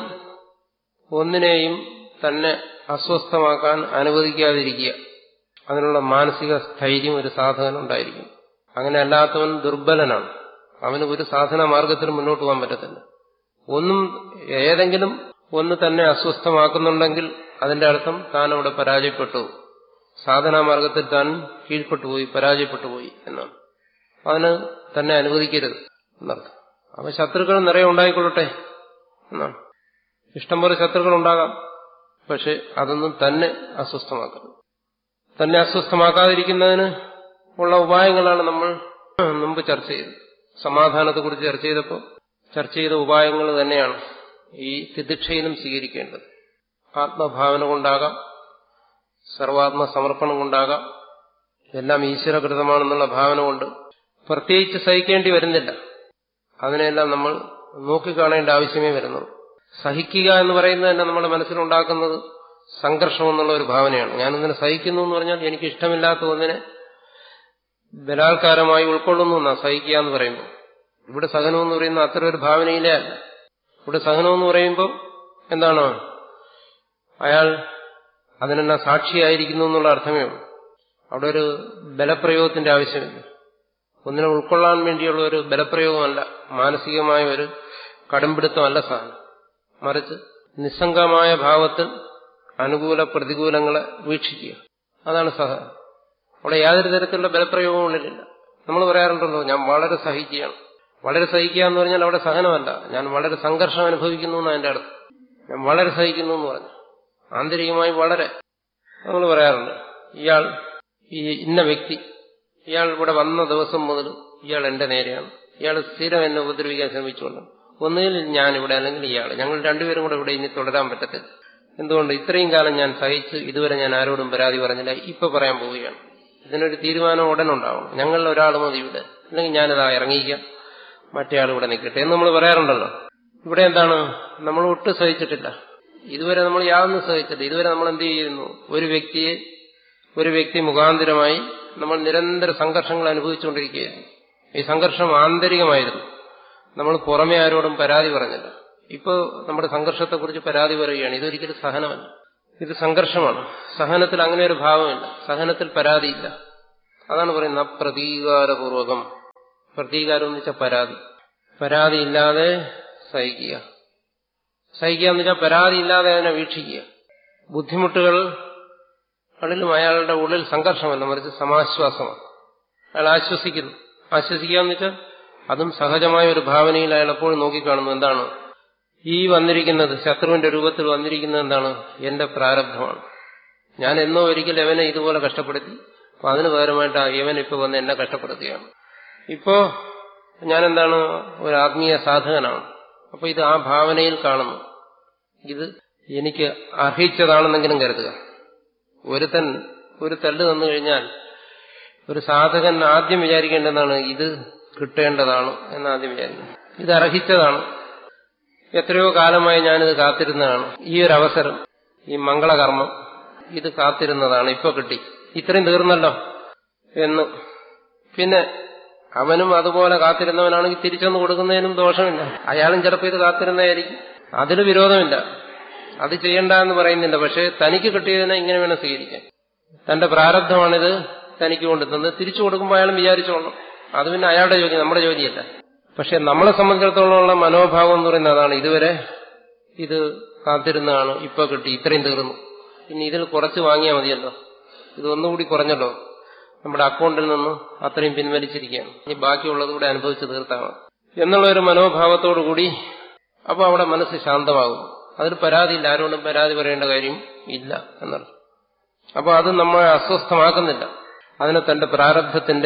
ഒന്നിനെയും തന്നെ അസ്വസ്ഥമാക്കാൻ അനുവദിക്കാതിരിക്കുക, അതിനുള്ള മാനസിക സ്ഥൈര്യം ഒരു സാധകനുണ്ടായിരിക്കും. അങ്ങനെ അല്ലാത്തവൻ ദുർബലനാണ്. അവന് ഒരു സാധന മാർഗത്തിൽ മുന്നോട്ട് പോകാൻ പറ്റത്തില്ല. ഒന്നും ഏതെങ്കിലും ഒന്ന് തന്നെ അസ്വസ്ഥമാക്കുന്നുണ്ടെങ്കിൽ അതിന്റെ അർത്ഥം താൻ അവിടെ പരാജയപ്പെട്ടു, സാധനാമാർഗത്തിൽ താൻ കീഴ്പ്പെട്ടുപോയി, പരാജയപ്പെട്ടുപോയി എന്നാണ്. അതിന് തന്നെ അനുവദിക്കരുത് എന്നർത്ഥം. അപ്പൊ ശത്രുക്കൾ നിറയെ ഉണ്ടായിക്കൊള്ളട്ടെ എന്നാണ്. ഇഷ്ടംപോലെ ശത്രുക്കൾ ഉണ്ടാകാം, പക്ഷെ അതൊന്നും തന്നെ അസ്വസ്ഥമാക്കരുത്. തന്നെ അസ്വസ്ഥമാക്കാതിരിക്കുന്നതിന് ഉള്ള ഉപായങ്ങളാണ് നമ്മൾ മുമ്പ് ചർച്ച ചെയ്തത്. സമാധാനത്തെക്കുറിച്ച് ചർച്ച ചെയ്തപ്പോൾ ചർച്ച ചെയ്ത ഉപായങ്ങൾ തന്നെയാണ് ഈ തിതിക്ഷയിലും സ്വീകരിക്കേണ്ടത്. ആത്മഭാവന കൊണ്ടാകാം, സർവാത്മ സമർപ്പണം കൊണ്ടാകാം, എല്ലാം ഈശ്വരകൃതമാണെന്നുള്ള ഭാവന കൊണ്ട് പ്രത്യേകിച്ച് സഹിക്കേണ്ടി വരുന്നില്ല. അതിനെല്ലാം നമ്മൾ നോക്കിക്കാണേണ്ട ആവശ്യമേ വരുന്നുള്ളൂ. സഹിക്കുക എന്ന് പറയുന്നത് തന്നെ നമ്മുടെ മനസ്സിലുണ്ടാക്കുന്നത് സംഘർഷം എന്നുള്ള ഒരു ഭാവനയാണ്. ഞാനിങ്ങനെ സഹിക്കുന്നു എന്ന് പറഞ്ഞാൽ എനിക്ക് ഇഷ്ടമില്ലാത്ത ഒന്നിനെ ബലാത്കാരമായി ഉൾക്കൊള്ളുന്നു എന്നാ സഹിക്കുക എന്ന് പറയുമ്പോൾ. ഇവിടെ സഹനം എന്ന് പറയുന്ന അത്ര ഒരു ഭാവനയിലേ അല്ല. ഇവിടെ സഹനം എന്ന് പറയുമ്പോൾ എന്താണ്, അയാൾ അതിനെല്ലാം സാക്ഷിയായിരിക്കുന്നു എന്നുള്ള അർത്ഥമേ ഉള്ളൂ. അവിടെ ഒരു ബലപ്രയോഗത്തിന്റെ ആവശ്യമില്ല. ഒന്നിനെ ഉൾക്കൊള്ളാൻ വേണ്ടിയുള്ള ഒരു ബലപ്രയോഗമല്ല, മാനസികമായ ഒരു കടുംപിടുത്തമല്ല സഹനം. മറിച്ച് നിസ്സംഗമായ ഭാവത്തിൽ അനുകൂല പ്രതികൂലങ്ങളെ വീക്ഷിക്കുക, അതാണ് സഹനം. അവിടെ യാതൊരു തരത്തിലുള്ള ബലപ്രയോഗവും ഉള്ളിലില്ല. നമ്മൾ പറയാറുണ്ടല്ലോ, ഞാൻ വളരെ സഹിക്കുകയാണ്. വളരെ സഹിക്കുക എന്ന് പറഞ്ഞാൽ അവിടെ സഹനമല്ല, ഞാൻ വളരെ സംഘർഷം അനുഭവിക്കുന്നു എന്നാണ് അതിന്റെ അർത്ഥം. ഞാൻ വളരെ സഹിക്കുന്നു എന്ന് പറഞ്ഞു, ആന്തരികമായി വളരെ. നമ്മൾ പറയാറുണ്ട്, ഇയാൾ ഈ ഇന്ന വ്യക്തി, ഇയാൾ ഇവിടെ വന്ന ദിവസം മുതൽ ഇയാൾ എന്റെ നേരെയാണ്, ഇയാൾ സ്ഥിരം എന്നെ ഉപദ്രവിക്കാൻ ശ്രമിച്ചുകൊണ്ട്, ഒന്നുകിൽ ഞാനിവിടെ അല്ലെങ്കിൽ ഇയാൾ, ഞങ്ങൾ രണ്ടുപേരും കൂടെ ഇവിടെ ഇനി തുടരാൻ പറ്റത്തില്ല. എന്തുകൊണ്ട്? ഇത്രയും കാലം ഞാൻ സഹിച്ച് ഇതുവരെ ഞാൻ ആരോടും പരാതി പറഞ്ഞില്ല, ഇപ്പൊ പറയാൻ പോവുകയാണ്. ഇതിനൊരു തീരുമാനം ഉടനുണ്ടാവണം. ഞങ്ങളിൽ ഒരാൾ മതി ഇവിടെ, അല്ലെങ്കിൽ ഞാനിതാ ഇറങ്ങിക്കാം, മറ്റേ ആൾ ഇവിടെ നിൽക്കട്ടെ എന്ന് നമ്മൾ പറയാറുണ്ടല്ലോ. ഇവിടെ എന്താണ്, നമ്മൾ ഒട്ടും സഹിച്ചിട്ടില്ല. ഇതുവരെ നമ്മൾ യാതൊന്നും സഹിച്ചിട്ടില്ല. ഇതുവരെ നമ്മൾ എന്ത് ചെയ്യുന്നു, ഒരു വ്യക്തിയെ ഒരു വ്യക്തി മുഖാന്തരമായി നമ്മൾ നിരന്തര സംഘർഷങ്ങൾ അനുഭവിച്ചുകൊണ്ടിരിക്കുകയായിരുന്നു. ഈ സംഘർഷം ആന്തരികമായിരുന്നു. നമ്മൾ പുറമെ ആരോടും പരാതി പറഞ്ഞില്ല. ഇപ്പോൾ നമ്മുടെ സംഘർഷത്തെക്കുറിച്ച് പരാതി പറയുകയാണ്. ഇതൊരിക്കലും സഹനമല്ല, ഇത് സംഘർഷമാണ്. സഹനത്തിൽ അങ്ങനെ ഒരു ഭാവമില്ല, സഹനത്തിൽ പരാതിയില്ല. അതാണ് പറയുന്നത് അപ്രതീകാരപൂർവകം. പ്രതീകാരം എന്ന് വെച്ചാൽ പരാതി. പരാതിയില്ലാതെ സഹിക്കുക. സഹിക്കുക എന്ന് വെച്ചാൽ പരാതിയില്ലാതെ അതിനെ വീക്ഷിക്കുക. ബുദ്ധിമുട്ടുകൾ കളിലും അയാളുടെ ഉള്ളിൽ സംഘർഷമല്ല, മറിച്ച് സമാശ്വാസമാണ്. അയാൾ ആശ്വസിക്കുന്നു. ആശ്വസിക്കുക എന്ന് വെച്ചാൽ അതും സഹജമായ ഒരു ഭാവനയിൽ അയാൾ എപ്പോഴും നോക്കിക്കാണുന്നു. എന്താണ് ഈ വന്നിരിക്കുന്നത്? ശത്രുവിന്റെ രൂപത്തിൽ വന്നിരിക്കുന്നത് എന്താണ്? എന്റെ പ്രാരബ്ധമാണ്. ഞാൻ എന്നോ ഒരിക്കൽ യവനെ ഇതുപോലെ കഷ്ടപ്പെടുത്തി, അപ്പൊ അതിന് പകരമായിട്ട് യവൻ ഇപ്പൊ വന്ന് എന്നെ കഷ്ടപ്പെടുത്തുകയാണ്. ഇപ്പോ ഞാനെന്താണ്? ഒരു ആത്മീയ സാധകനാണ്. അപ്പൊ ഇത് ആ ഭാവനയിൽ കാണുന്നു. ഇത് എനിക്ക് അർഹിച്ചതാണെന്നെങ്കിലും കരുതുക. ഒരുത്തൻ ഒരു തല്ല് തന്നു കഴിഞ്ഞാൽ ഒരു സാധകൻ ആദ്യം വിചാരിക്കേണ്ടതാണ് ഇത് കിട്ടേണ്ടതാണ് എന്ന് ആദ്യം വിചാരിക്കുന്നത്. ഇത് അർഹിച്ചതാണ്, എത്രയോ കാലമായി ഞാനിത് കാത്തിരുന്നതാണ്, ഈ ഒരു അവസരം, ഈ മംഗളകർമ്മം ഇത് കാത്തിരുന്നതാണ്, ഇപ്പൊ കിട്ടി, ഇത്രയും തീർന്നല്ലോ എന്ന്. പിന്നെ അവനും അതുപോലെ കാത്തിരുന്നവനാണെങ്കിൽ തിരിച്ചൊന്ന് കൊടുക്കുന്നതിനും ദോഷമില്ല. അയാളും ചിലപ്പോൾ ഇത് കാത്തിരുന്നതായിരിക്കും, അതിൽ വിരോധമില്ല, അത് ചെയ്യണ്ട എന്ന് പറയുന്നില്ല. പക്ഷെ തനിക്ക് കിട്ടിയതിനെ ഇങ്ങനെ വേണം സ്വീകരിക്കാൻ. തന്റെ പ്രാരബ്ധമാണിത് തനിക്ക് കൊണ്ടുതന്നത്, തിരിച്ചു കൊടുക്കുമ്പോൾ അയാളും വിചാരിച്ചോളണം. അത് പിന്നെ അയാളുടെ ജോലി, നമ്മുടെ ജോലിയല്ല. പക്ഷെ നമ്മളെ സംബന്ധിച്ചിടത്തോളമുള്ള മനോഭാവം എന്ന് പറയുന്നത് അതാണ്. ഇതുവരെ ഇത് കാത്തിരുന്നതാണ്, ഇപ്പൊ കിട്ടി, ഇത്രയും തീർന്നു, ഇനി ഇതിൽ കുറച്ച് വാങ്ങിയാൽ മതിയല്ലോ, ഇതൊന്നുകൂടി കുറഞ്ഞല്ലോ, നമ്മുടെ അക്കൗണ്ടിൽ നിന്ന് അത്രയും പിൻവലിച്ചിരിക്കുകയാണ്, ഇനി ബാക്കിയുള്ളത് കൂടെ അനുഭവിച്ച് തീർത്താണ് എന്നുള്ളൊരു മനോഭാവത്തോടുകൂടി അപ്പോൾ അവിടെ മനസ്സ് ശാന്തമാകും. അതിൽ പരാതിയില്ല, ആരോടും പരാതി പറയേണ്ട കാര്യം ഇല്ല എന്നർത്ഥം. അപ്പോൾ അത് നമ്മളെ അസ്വസ്ഥമാക്കുന്നില്ല, അതിനെ തന്റെ പ്രാരബ്ധത്തിന്റെ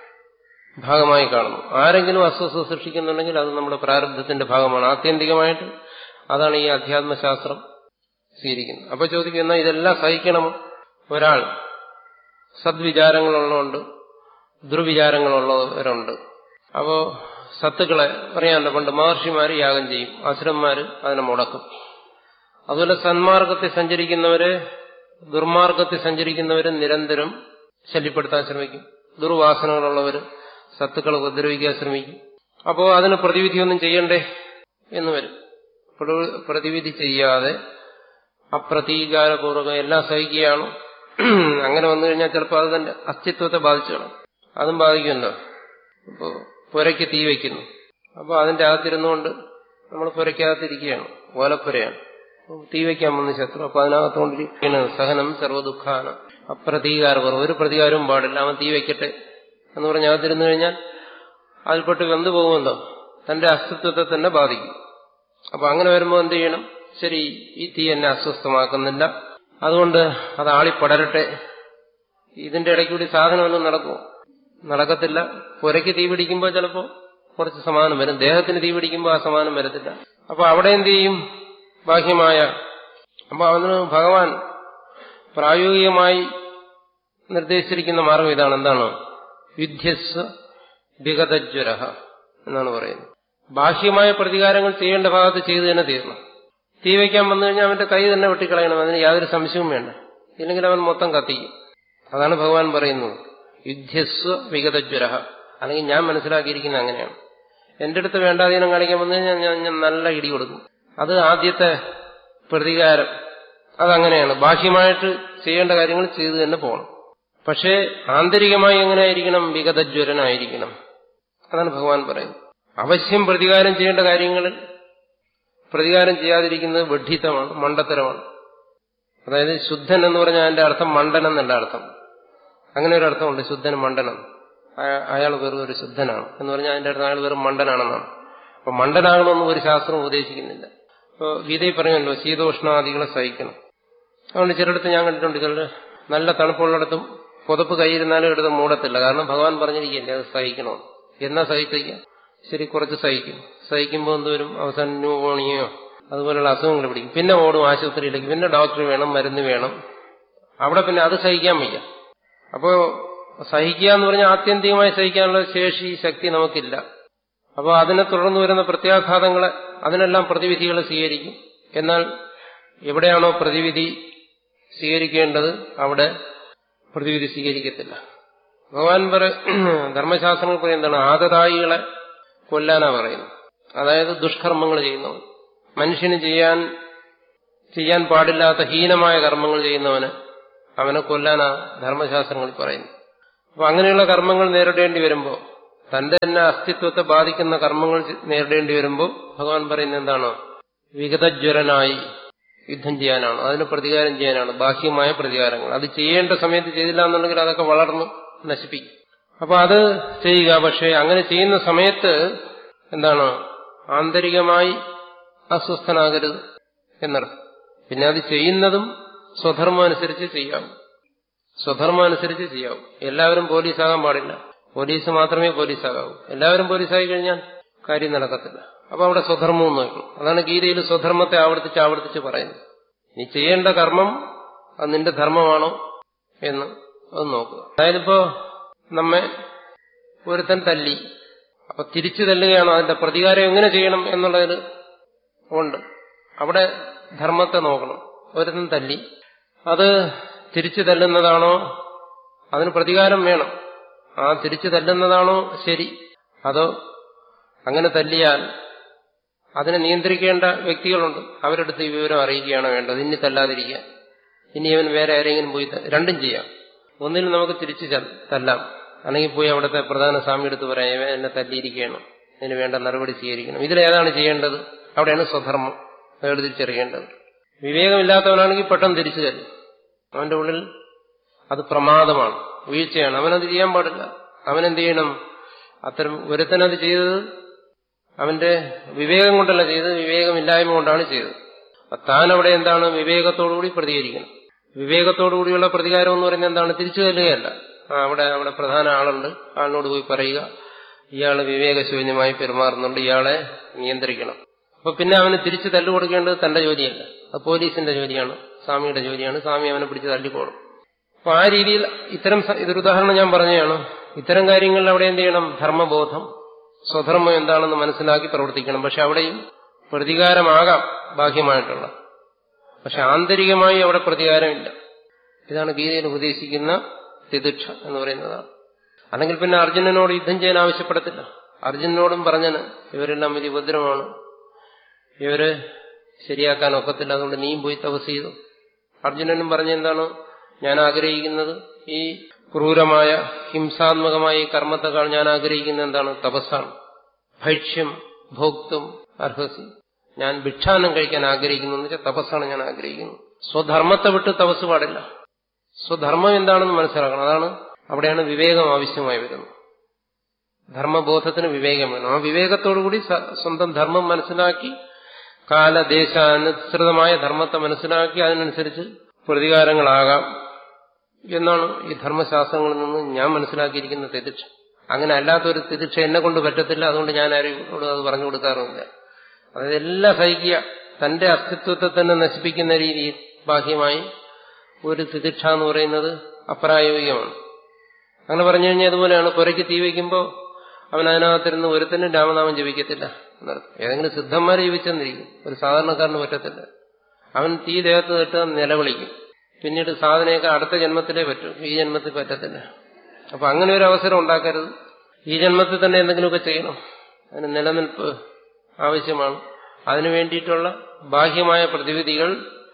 ഭാഗമായി കാണുന്നു. ആരെങ്കിലും അസ്വസ്ഥത സൃഷ്ടിക്കുന്നുണ്ടെങ്കിൽ അത് നമ്മുടെ പ്രാരബ്ധത്തിന്റെ ഭാഗമാണ്. ആത്യന്തികമായിട്ട് അതാണ് ഈ അധ്യാത്മശാസ്ത്രം സ്വീകരിക്കുന്നത്. അപ്പൊ ചോദിക്കുന്ന ഇതെല്ലാം സഹിക്കണമോ? ഒരാൾ സദ്വിചാരങ്ങളുള്ളതുണ്ട്, ദുർവിചാരങ്ങളുള്ളവരുണ്ട്. അപ്പോ സത്തുക്കളെ പറയാനല്ലോ, പണ്ട് മഹർഷിമാര് യാഗം ചെയ്യും, അസുരന്മാര് അതിനെ മുടക്കും. അതുപോലെ സന്മാർഗത്തിൽ സഞ്ചരിക്കുന്നവരെ ദുർമാർഗത്തിൽ സഞ്ചരിക്കുന്നവരെ നിരന്തരം ശല്യപ്പെടുത്താൻ ശ്രമിക്കും. ദുർവാസനകളുള്ളവര് സത്തുക്കളെ ഉപദ്രവിക്കാൻ ശ്രമിക്കും. അപ്പോ അതിന് പ്രതിവിധിയൊന്നും ചെയ്യണ്ടേ എന്ന് വരും. പ്രതിവിധി ചെയ്യാതെ അപ്രതീകാരപൂർവ്വം എല്ലാം സഹിക്കുകയാണ്. അങ്ങനെ വന്നു കഴിഞ്ഞാൽ ചിലപ്പോൾ അത് തന്റെ അസ്തിത്വത്തെ ബാധിച്ചു കാണും. അതും ബാധിക്കുമല്ലോ. ഇപ്പോ പുരയ്ക്ക് തീ വയ്ക്കുന്നു, അപ്പൊ അതിന്റെ അകത്തിരുന്നുകൊണ്ട് നമ്മൾ പുരയ്ക്കകത്തിരിക്കുകയാണ്, ഓലപ്പുരയാണ്, തീ വയ്ക്കാൻ വന്ന ശത്രു, അപ്പൊ അതിനകത്തോണ്ടിരിക്കുകയാണ്. സഹനം സർവ്വദുഃഖാണ്. അപ്രതീകാരപൂർവ്വം ഒരു പ്രതികാരവും പാടില്ല, അവൻ തീ വയ്ക്കട്ടെ എന്ന് പറഞ്ഞ് അകത്തിരുന്നു കഴിഞ്ഞാൽ അതിൽപ്പെട്ട് വെന്തു പോകുമല്ലോ, തന്റെ അസ്തിത്വത്തെ തന്നെ ബാധിക്കും. അപ്പൊ അങ്ങനെ വരുമ്പോൾ എന്ത് ചെയ്യണം? ശരി, ഈ തീ എന്നെ അസ്വസ്ഥമാക്കുന്നില്ല, അതുകൊണ്ട് അത് ആളിപ്പടരട്ടെ. ഇതിന്റെ ഇടയ്ക്കൂടി സാധനമൊന്നും നടക്കുമോ? നടക്കത്തില്ല. പുരയ്ക്ക് തീ പിടിക്കുമ്പോൾ ചിലപ്പോൾ കുറച്ച് സമാനം വരും, ദേഹത്തിന് തീ പിടിക്കുമ്പോൾ ആ സമാനം വരത്തില്ല. അപ്പൊ അവിടെ എന്ത് ചെയ്യും? ബാഹ്യമായ. അപ്പൊ അതിന് ഭഗവാൻ പ്രായോഗികമായി നിർദ്ദേശിച്ചിരിക്കുന്ന മാർഗം ഇതാണ്. എന്താണ്? യുദ്ധസ്വ വിഗതജ്വര എന്നാണ് പറയുന്നത്. ബാഹ്യമായ പ്രതികാരങ്ങൾ ചെയ്യേണ്ട ഭാഗത്ത് ചെയ്തു തന്നെ തീരണം. തീ വയ്ക്കാൻ വന്നു കഴിഞ്ഞാൽ അവന്റെ കൈ തന്നെ വെട്ടിക്കളയണം, അതിന് യാതൊരു സംശയവും വേണ്ട, ഇല്ലെങ്കിൽ അവൻ മൊത്തം കത്തിക്കും. അതാണ് ഭഗവാൻ പറയുന്നത്, യുദ്ധസ്വ വിഗതജ്വര. അല്ലെങ്കിൽ ഞാൻ മനസ്സിലാക്കിയിരിക്കുന്നത് അങ്ങനെയാണ്. എന്റെ അടുത്ത് വേണ്ടാധീനം കാണിക്കാൻ വന്നു കഴിഞ്ഞാൽ ഞാൻ ഞാൻ നല്ല ഇടി കൊടുക്കും. അത് ആദ്യത്തെ പ്രതികാരം. അതങ്ങനെയാണ്, ബാഹ്യമായിട്ട് ചെയ്യേണ്ട കാര്യങ്ങൾ ചെയ്തു തന്നെ പോകണം. പക്ഷേ ആന്തരികമായി എങ്ങനെയായിരിക്കണം? വിഗതജ്വരനായിരിക്കണം. അതാണ് ഭഗവാൻ പറയുന്നത്. അവശ്യം പ്രതികാരം ചെയ്യേണ്ട കാര്യങ്ങളിൽ പ്രതികാരം ചെയ്യാതിരിക്കുന്നത് വിഡ്ഢിത്തമാണ്, മണ്ടത്തരമാണ്. അതായത് ശുദ്ധൻ എന്ന് പറഞ്ഞാൽ അതിന്റെ അർത്ഥം മണ്ടൻ എന്നല്ല അർത്ഥം. അങ്ങനെ ഒരു അർത്ഥമുണ്ട്, ശുദ്ധൻ മണ്ടനം. അയാൾ വെറും ഒരു ശുദ്ധനാണ് എന്ന് പറഞ്ഞാൽ അതിന്റെ അർത്ഥം അയാൾ വെറും മണ്ടനാണെന്നാണ്. അപ്പൊ മണ്ടനാകണമെന്ന് ഒരു ശാസ്ത്രം ഉപദേശിക്കുന്നില്ല. ഇപ്പോൾ ഗീതയിൽ പറയുമല്ലോ, ശീതോഷ്ണാദികളെ സഹിക്കണം. അതുകൊണ്ട് ചിലയിടത്ത് ഞാൻ കണ്ടിട്ടുണ്ട്, ചിലർ നല്ല തണുപ്പുള്ളിടത്തും പുതപ്പ് കൈയിരുന്നാലും എടുത്ത് മൂടത്തില്ല. കാരണം ഭഗവാൻ പറഞ്ഞിരിക്കുകയല്ലേ അത് സഹിക്കണോ. എന്നാ സഹിക്കാം? ശരി, കുറച്ച് സഹിക്കും. സഹിക്കുമ്പോൾ എന്തോരും അവസാനം ന്യൂമോണിയോ അതുപോലുള്ള അസുഖങ്ങൾ പിടിക്കും. പിന്നെ ഓടും ആശുപത്രിയിലേക്ക്, പിന്നെ ഡോക്ടർ വേണം, മരുന്ന് വേണം. അവിടെ പിന്നെ അത് സഹിക്കാൻ വയ്യ. അപ്പോ സഹിക്കുക എന്ന് പറഞ്ഞാൽ ആത്യന്തികമായി സഹിക്കാനുള്ള ശേഷി, ശക്തി നമുക്കില്ല. അപ്പോൾ അതിനെ തുടർന്ന് വരുന്ന പ്രത്യാഘാതങ്ങളെ, അതിനെല്ലാം പ്രതിവിധികൾ സ്വീകരിക്കും. എന്നാൽ എവിടെയാണോ പ്രതിവിധി സ്വീകരിക്കേണ്ടത് അവിടെ പ്രതിവിധി സ്വീകരിക്കത്തില്ല. ഭഗവാൻ പറ ധർമ്മശാസ്ത്രങ്ങൾ പറയുന്നതാണ്, ആദതായികളെ കൊല്ലാനാ പറയുന്നത്. അതായത് ദുഷ്കർമ്മങ്ങൾ ചെയ്യുന്നവർ. മനുഷ്യന് ചെയ്യാൻ ചെയ്യാൻ പാടില്ലാത്ത ഹീനമായ കർമ്മങ്ങൾ ചെയ്യുന്നവന് അവനെ കൊല്ലാനാ ധർമ്മശാസ്ത്രങ്ങൾ പറയുന്നു. അപ്പൊ അങ്ങനെയുള്ള കർമ്മങ്ങൾ നേരിടേണ്ടി വരുമ്പോൾ, തന്റെ തന്നെ അസ്തിത്വത്തെ ബാധിക്കുന്ന കർമ്മങ്ങൾ നേരിടേണ്ടി വരുമ്പോൾ ഭഗവാൻ പറയുന്നത് എന്താണോ? വിഗതജ്വരനായി യുദ്ധം ചെയ്യാനാണ്, അതിന് പ്രതികാരം ചെയ്യാനാണ്, ബാഹ്യമായ പ്രതികാരങ്ങൾ. അത് ചെയ്യേണ്ട സമയത്ത് ചെയ്തില്ല എന്നുണ്ടെങ്കിൽ അതൊക്കെ വളർന്ന് നശിപ്പിക്കും. അപ്പൊ അത് ചെയ്യുക. പക്ഷെ അങ്ങനെ ചെയ്യുന്ന സമയത്ത് എന്താണ്? ആന്തരികമായി അസ്വസ്ഥനാകരുത് എന്നർത്ഥം. പിന്നെ അത് ചെയ്യുന്നതും സ്വധർമ്മം അനുസരിച്ച് ചെയ്യാവൂ. സ്വധർമ്മം അനുസരിച്ച് ചെയ്യാവൂ. എല്ലാവരും പോലീസാകാൻ പാടില്ല. പോലീസ് മാത്രമേ പോലീസാകാവൂ. എല്ലാവരും പോലീസായി കഴിഞ്ഞാൽ കാര്യം നടക്കത്തില്ല. അപ്പൊ അവിടെ സ്വധർമ്മം നോക്കണം. അതാണ് ഗീതയിൽ സ്വധർമ്മത്തെ ആവർത്തിച്ച് ആവർത്തിച്ച് പറയുന്നത്. നീ ചെയ്യേണ്ട കർമ്മം അത് നിന്റെ ധർമ്മമാണോ എന്ന് അത് നോക്കുക. അതായത് ഇപ്പോ നമ്മെ ഒരുത്തൻ തല്ലി, അപ്പൊ തിരിച്ചു തല്ലുകയാണോ? അതിന്റെ പ്രതികാരം എങ്ങനെ ചെയ്യണം എന്നുള്ളതിൽ ഉണ്ട്. അവിടെ ധർമ്മത്തെ നോക്കണം. ഒരുത്തൻ തല്ലി, അത് തിരിച്ചു തല്ലുന്നതാണോ? അതിന് പ്രതികാരം വേണം. ആ തിരിച്ചു തല്ലുന്നതാണോ ശരി? അതോ അങ്ങനെ തല്ലിയാൽ അതിനെ നിയന്ത്രിക്കേണ്ട വ്യക്തികളുണ്ട്, അവരെടുത്ത് ഈ വിവരം അറിയിക്കുകയാണ് വേണ്ടത്. ഇനി തല്ലാതിരിക്കാൻ, ഇനി അവൻ വേറെ ആരെങ്കിലും പോയി രണ്ടും ചെയ്യാം. ഒന്നിൽ നമുക്ക് തിരിച്ചു തല്ലാം, അല്ലെങ്കിൽ പോയി അവിടുത്തെ പ്രധാന സ്വാമി എടുത്ത് പറയാം, ഇവൻ എന്നെ തല്ലിയിരിക്കണം, ഇതിന് വേണ്ട നടപടി സ്വീകരിക്കണം. ഇതിലേതാണ് ചെയ്യേണ്ടത്? അവിടെയാണ് സ്വധർമ്മം വേർതിരിച്ചറിയേണ്ടത്. വിവേകമില്ലാത്തവനാണെങ്കിൽ പെട്ടെന്ന് തിരിച്ചു തരും. അവന്റെ ഉള്ളിൽ അത് പ്രമാദമാണ്, വീഴ്ചയാണ്. അവനത് ചെയ്യാൻ പാടില്ല. അവനെന്ത് ചെയ്യണം? അത്തരം ഒരുത്തനത് ചെയ്തത് അവന്റെ വിവേകം കൊണ്ടല്ല ചെയ്തത്, വിവേകമില്ലായ്മ കൊണ്ടാണ് ചെയ്തത്. താൻ അവിടെ എന്താണ്? വിവേകത്തോടുകൂടി പ്രതികരിക്കണം. വിവേകത്തോടുകൂടിയുള്ള പ്രതികാരം എന്ന് പറയുന്നത് എന്താണ്? തിരിച്ചു തല്ലുകയല്ല. അവിടെ അവിടെ പ്രധാന ആളുണ്ട്, ആളിനോട് പോയി പറയുക, ഇയാള് വിവേകശൂന്യമായി പെരുമാറുന്നുണ്ട്, ഇയാളെ നിയന്ത്രിക്കണം. അപ്പൊ പിന്നെ അവന് തിരിച്ചു തല്ലു കൊടുക്കേണ്ടത് തന്റെ ജോലിയല്ല, അത് പോലീസിന്റെ ജോലിയാണ്, സ്വാമിയുടെ ജോലിയാണ്. സ്വാമി അവനെ പിടിച്ച് തല്ലിക്കോളും. അപ്പൊ ആ രീതിയിൽ ഇത്തരം ഇതൊരു ഉദാഹരണം ഞാൻ പറഞ്ഞതാണ്. ഇത്തരം കാര്യങ്ങളിൽ അവിടെ എന്ത് ചെയ്യണം? ധർമ്മബോധം, സ്വധർമ്മം എന്താണെന്ന് മനസ്സിലാക്കി പ്രവർത്തിക്കണം. പക്ഷെ അവിടെയും പ്രതികാരമാകാം ബാഹ്യമായിട്ടുള്ള, പക്ഷെ ആന്തരികമായി അവിടെ പ്രതികാരമില്ല. ഇതാണ് ഗീതയിൽ ഉപദേശിക്കുന്ന തിദിക്ഷ എന്ന് പറയുന്നതാണ്. അല്ലെങ്കിൽ പിന്നെ അർജുനനോട് യുദ്ധം ചെയ്യാൻ ആവശ്യപ്പെടത്തില്ല. അർജുനനോടും പറഞ്ഞന് ഇവരെല്ലാം വലിയ ഉപദ്രവമാണ്, ഇവര് ശരിയാക്കാൻ ഒക്കത്തില്ല, അതുകൊണ്ട് നീയും പോയി തപസ് ചെയ്തു. അർജുനനും പറഞ്ഞെന്താണ്? ഞാൻ ആഗ്രഹിക്കുന്നത് ഈ ക്രൂരമായ ഹിംസാത്മകമായ ഈ കർമ്മത്തെക്കാൾ ഞാൻ ആഗ്രഹിക്കുന്നത് എന്താണ്? തപസ്സാണ്. ഭക്ഷ്യം ഭോക്തും അർഹസി, ഞാൻ ഭിക്ഷാനം കഴിക്കാൻ ആഗ്രഹിക്കുന്നു എന്ന് വെച്ചാൽ തപസ്സാണ് ഞാൻ ആഗ്രഹിക്കുന്നത്. സ്വധർമ്മത്തെ വിട്ട് തപസ് പാടില്ല. സ്വധർമ്മം എന്താണെന്ന് മനസ്സിലാക്കണം. അതാണ് അവിടെയാണ് വിവേകം ആവശ്യമായി വരുന്നത്. ധർമ്മബോധത്തിന് വിവേകം വേണം. ആ വിവേകത്തോടുകൂടി സ്വന്തം ധർമ്മം മനസ്സിലാക്കി, കാലദേശാനുസൃതമായ ധർമ്മത്തെ മനസ്സിലാക്കി അതിനനുസരിച്ച് പ്രതികാരങ്ങളാകാം എന്നാണ് ഈ ധർമ്മശാസ്ത്രങ്ങളിൽ നിന്ന് ഞാൻ മനസ്സിലാക്കിയിരിക്കുന്ന തിദിക്ഷ. അങ്ങനെ അല്ലാത്തൊരു തിദിക്ഷ എന്നെ കൊണ്ട് പറ്റത്തില്ല, അതുകൊണ്ട് ഞാൻ ആരോട് അത് പറഞ്ഞു കൊടുക്കാറുമില്ല. അതായത് എല്ലാം സഹിക്കുക, തന്റെ അസ്തിത്വത്തെ തന്നെ നശിപ്പിക്കുന്ന രീതിയിൽ ബാഹ്യമായി ഒരു തിദിക്ഷ എന്ന് പറയുന്നത് അപ്രായോഗികമാണ്. അങ്ങനെ പറഞ്ഞു കഴിഞ്ഞാൽ അതുപോലെയാണ്, പുരയ്ക്ക് തീ വയ്ക്കുമ്പോൾ അവൻ അതിനകത്തിരുന്ന് ഒരുത്തനും രാമനാമം ജപിക്കത്തില്ല എന്നർത്ഥം. ഏതെങ്കിലും സിദ്ധന്മാരെ ജപിച്ചെന്നിരിക്കും, ഒരു സാധാരണക്കാരന് പറ്റത്തില്ല. അവൻ തീ ദേഹത്ത് തൊട്ട് നിലവിളിക്കും. പിന്നീട് സാധനയൊക്കെ അടുത്ത ജന്മത്തിലേ പറ്റൂ, ഈ ജന്മത്തിൽ പറ്റത്തില്ല. അപ്പൊ അങ്ങനെ ഒരു അവസരം ഉണ്ടാക്കരുത്. ഈ ജന്മത്തിൽ തന്നെ എന്തെങ്കിലുമൊക്കെ ചെയ്യണം. അതിന് നിലനിൽപ്പ് ആവശ്യമാണ്. അതിനു വേണ്ടിയിട്ടുള്ള ബാഹ്യമായ പ്രതിവിധികൾ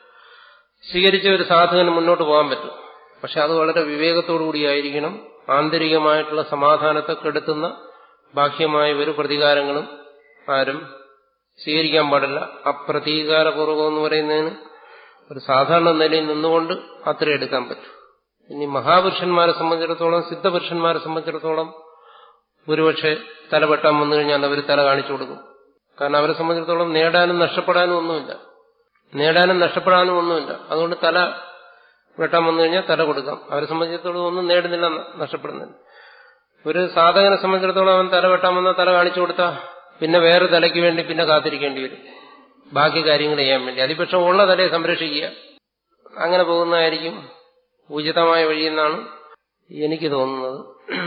സ്വീകരിച്ച ഒരു സാധകന് മുന്നോട്ട് പോകാൻ പറ്റും. പക്ഷെ അത് വളരെ വിവേകത്തോടുകൂടിയായിരിക്കണം. ആന്തരികമായിട്ടുള്ള സമാധാനത്തെ കെടുത്തുന്ന ബാഹ്യമായ ഒരു പ്രതികാരങ്ങളും ആരും സ്വീകരിക്കാൻ പാടില്ല. അപ്രതീകാരപൂർവകം എന്ന് പറയുന്നതിന് ഒരു സാധാരണ നിലയിൽ നിന്നുകൊണ്ട് അത്ര എടുക്കാൻ പറ്റും. ഇനി മഹാപുരുഷന്മാരെ സംബന്ധിച്ചിടത്തോളം, സിദ്ധപുരുഷന്മാരെ സംബന്ധിച്ചിടത്തോളം ഒരുപക്ഷെ തല വെട്ടാൻ വന്നു കഴിഞ്ഞാൽ അവർ തല കാണിച്ചു കൊടുക്കും. കാരണം അവരെ സംബന്ധിച്ചിടത്തോളം നേടാനും നഷ്ടപ്പെടാനും ഒന്നുമില്ല, നേടാനും നഷ്ടപ്പെടാനും ഒന്നുമില്ല. അതുകൊണ്ട് തല വെട്ടാൻ വന്നു കഴിഞ്ഞാൽ തല കൊടുക്കാം. അവരെ സംബന്ധിച്ചിടത്തോളം ഒന്നും നേടുന്നില്ല, നഷ്ടപ്പെടുന്നില്ല. ഒരു സാധകനെ സംബന്ധിച്ചിടത്തോളം അവൻ തല വെട്ടാൻ വന്നാൽ തല കാണിച്ചു കൊടുത്താൽ പിന്നെ വേറെ തലയ്ക്ക് വേണ്ടി പിന്നെ കാത്തിരിക്കേണ്ടി വരും, ബാക്കി കാര്യങ്ങൾ ചെയ്യാൻ വേണ്ടി. അതിപക്ഷം ഉള്ള തലയെ സംരക്ഷിക്കുക, അങ്ങനെ പോകുന്നതായിരിക്കും ഉചിതമായ വഴിയെന്നാണ് എനിക്ക് തോന്നുന്നത്.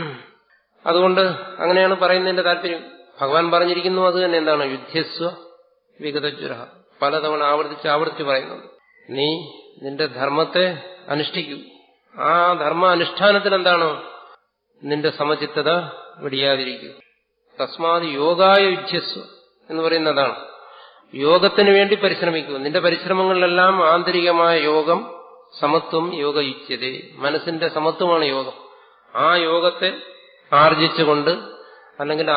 അതുകൊണ്ട് അങ്ങനെയാണ് പറയുന്നതിന്റെ താല്പര്യം. ഭഗവാൻ പറഞ്ഞിരിക്കുന്നു അത് തന്നെ. എന്താണ്? യുദ്ധസ്വ വിഗതജ്വര. പലതവണ ആവർത്തിച്ച് ആവർത്തിച്ച് പറയുന്നത്. നീ നിന്റെ ധർമ്മത്തെ അനുഷ്ഠിക്കൂ. ആ ധർമ്മ അനുഷ്ഠാനത്തിൽ എന്താണ്? നിന്റെ സമചിത്തത വെടിയാതിരിക്കൂ. തസ്മാത് യോഗായ യുജ്യസ്വ എന്ന് പറയുന്നതാണ്. യോഗത്തിന് വേണ്ടി പരിശ്രമിക്കുക. നിന്റെ പരിശ്രമങ്ങളിലെല്ലാം ആന്തരികമായ യോഗം, സമത്വം, യോഗയുജ്യത, മനസ്സിന്റെ സമത്വമാണ് യോഗം. ആ യോഗത്തെ ആർജിച്ചുകൊണ്ട് അല്ലെങ്കിൽ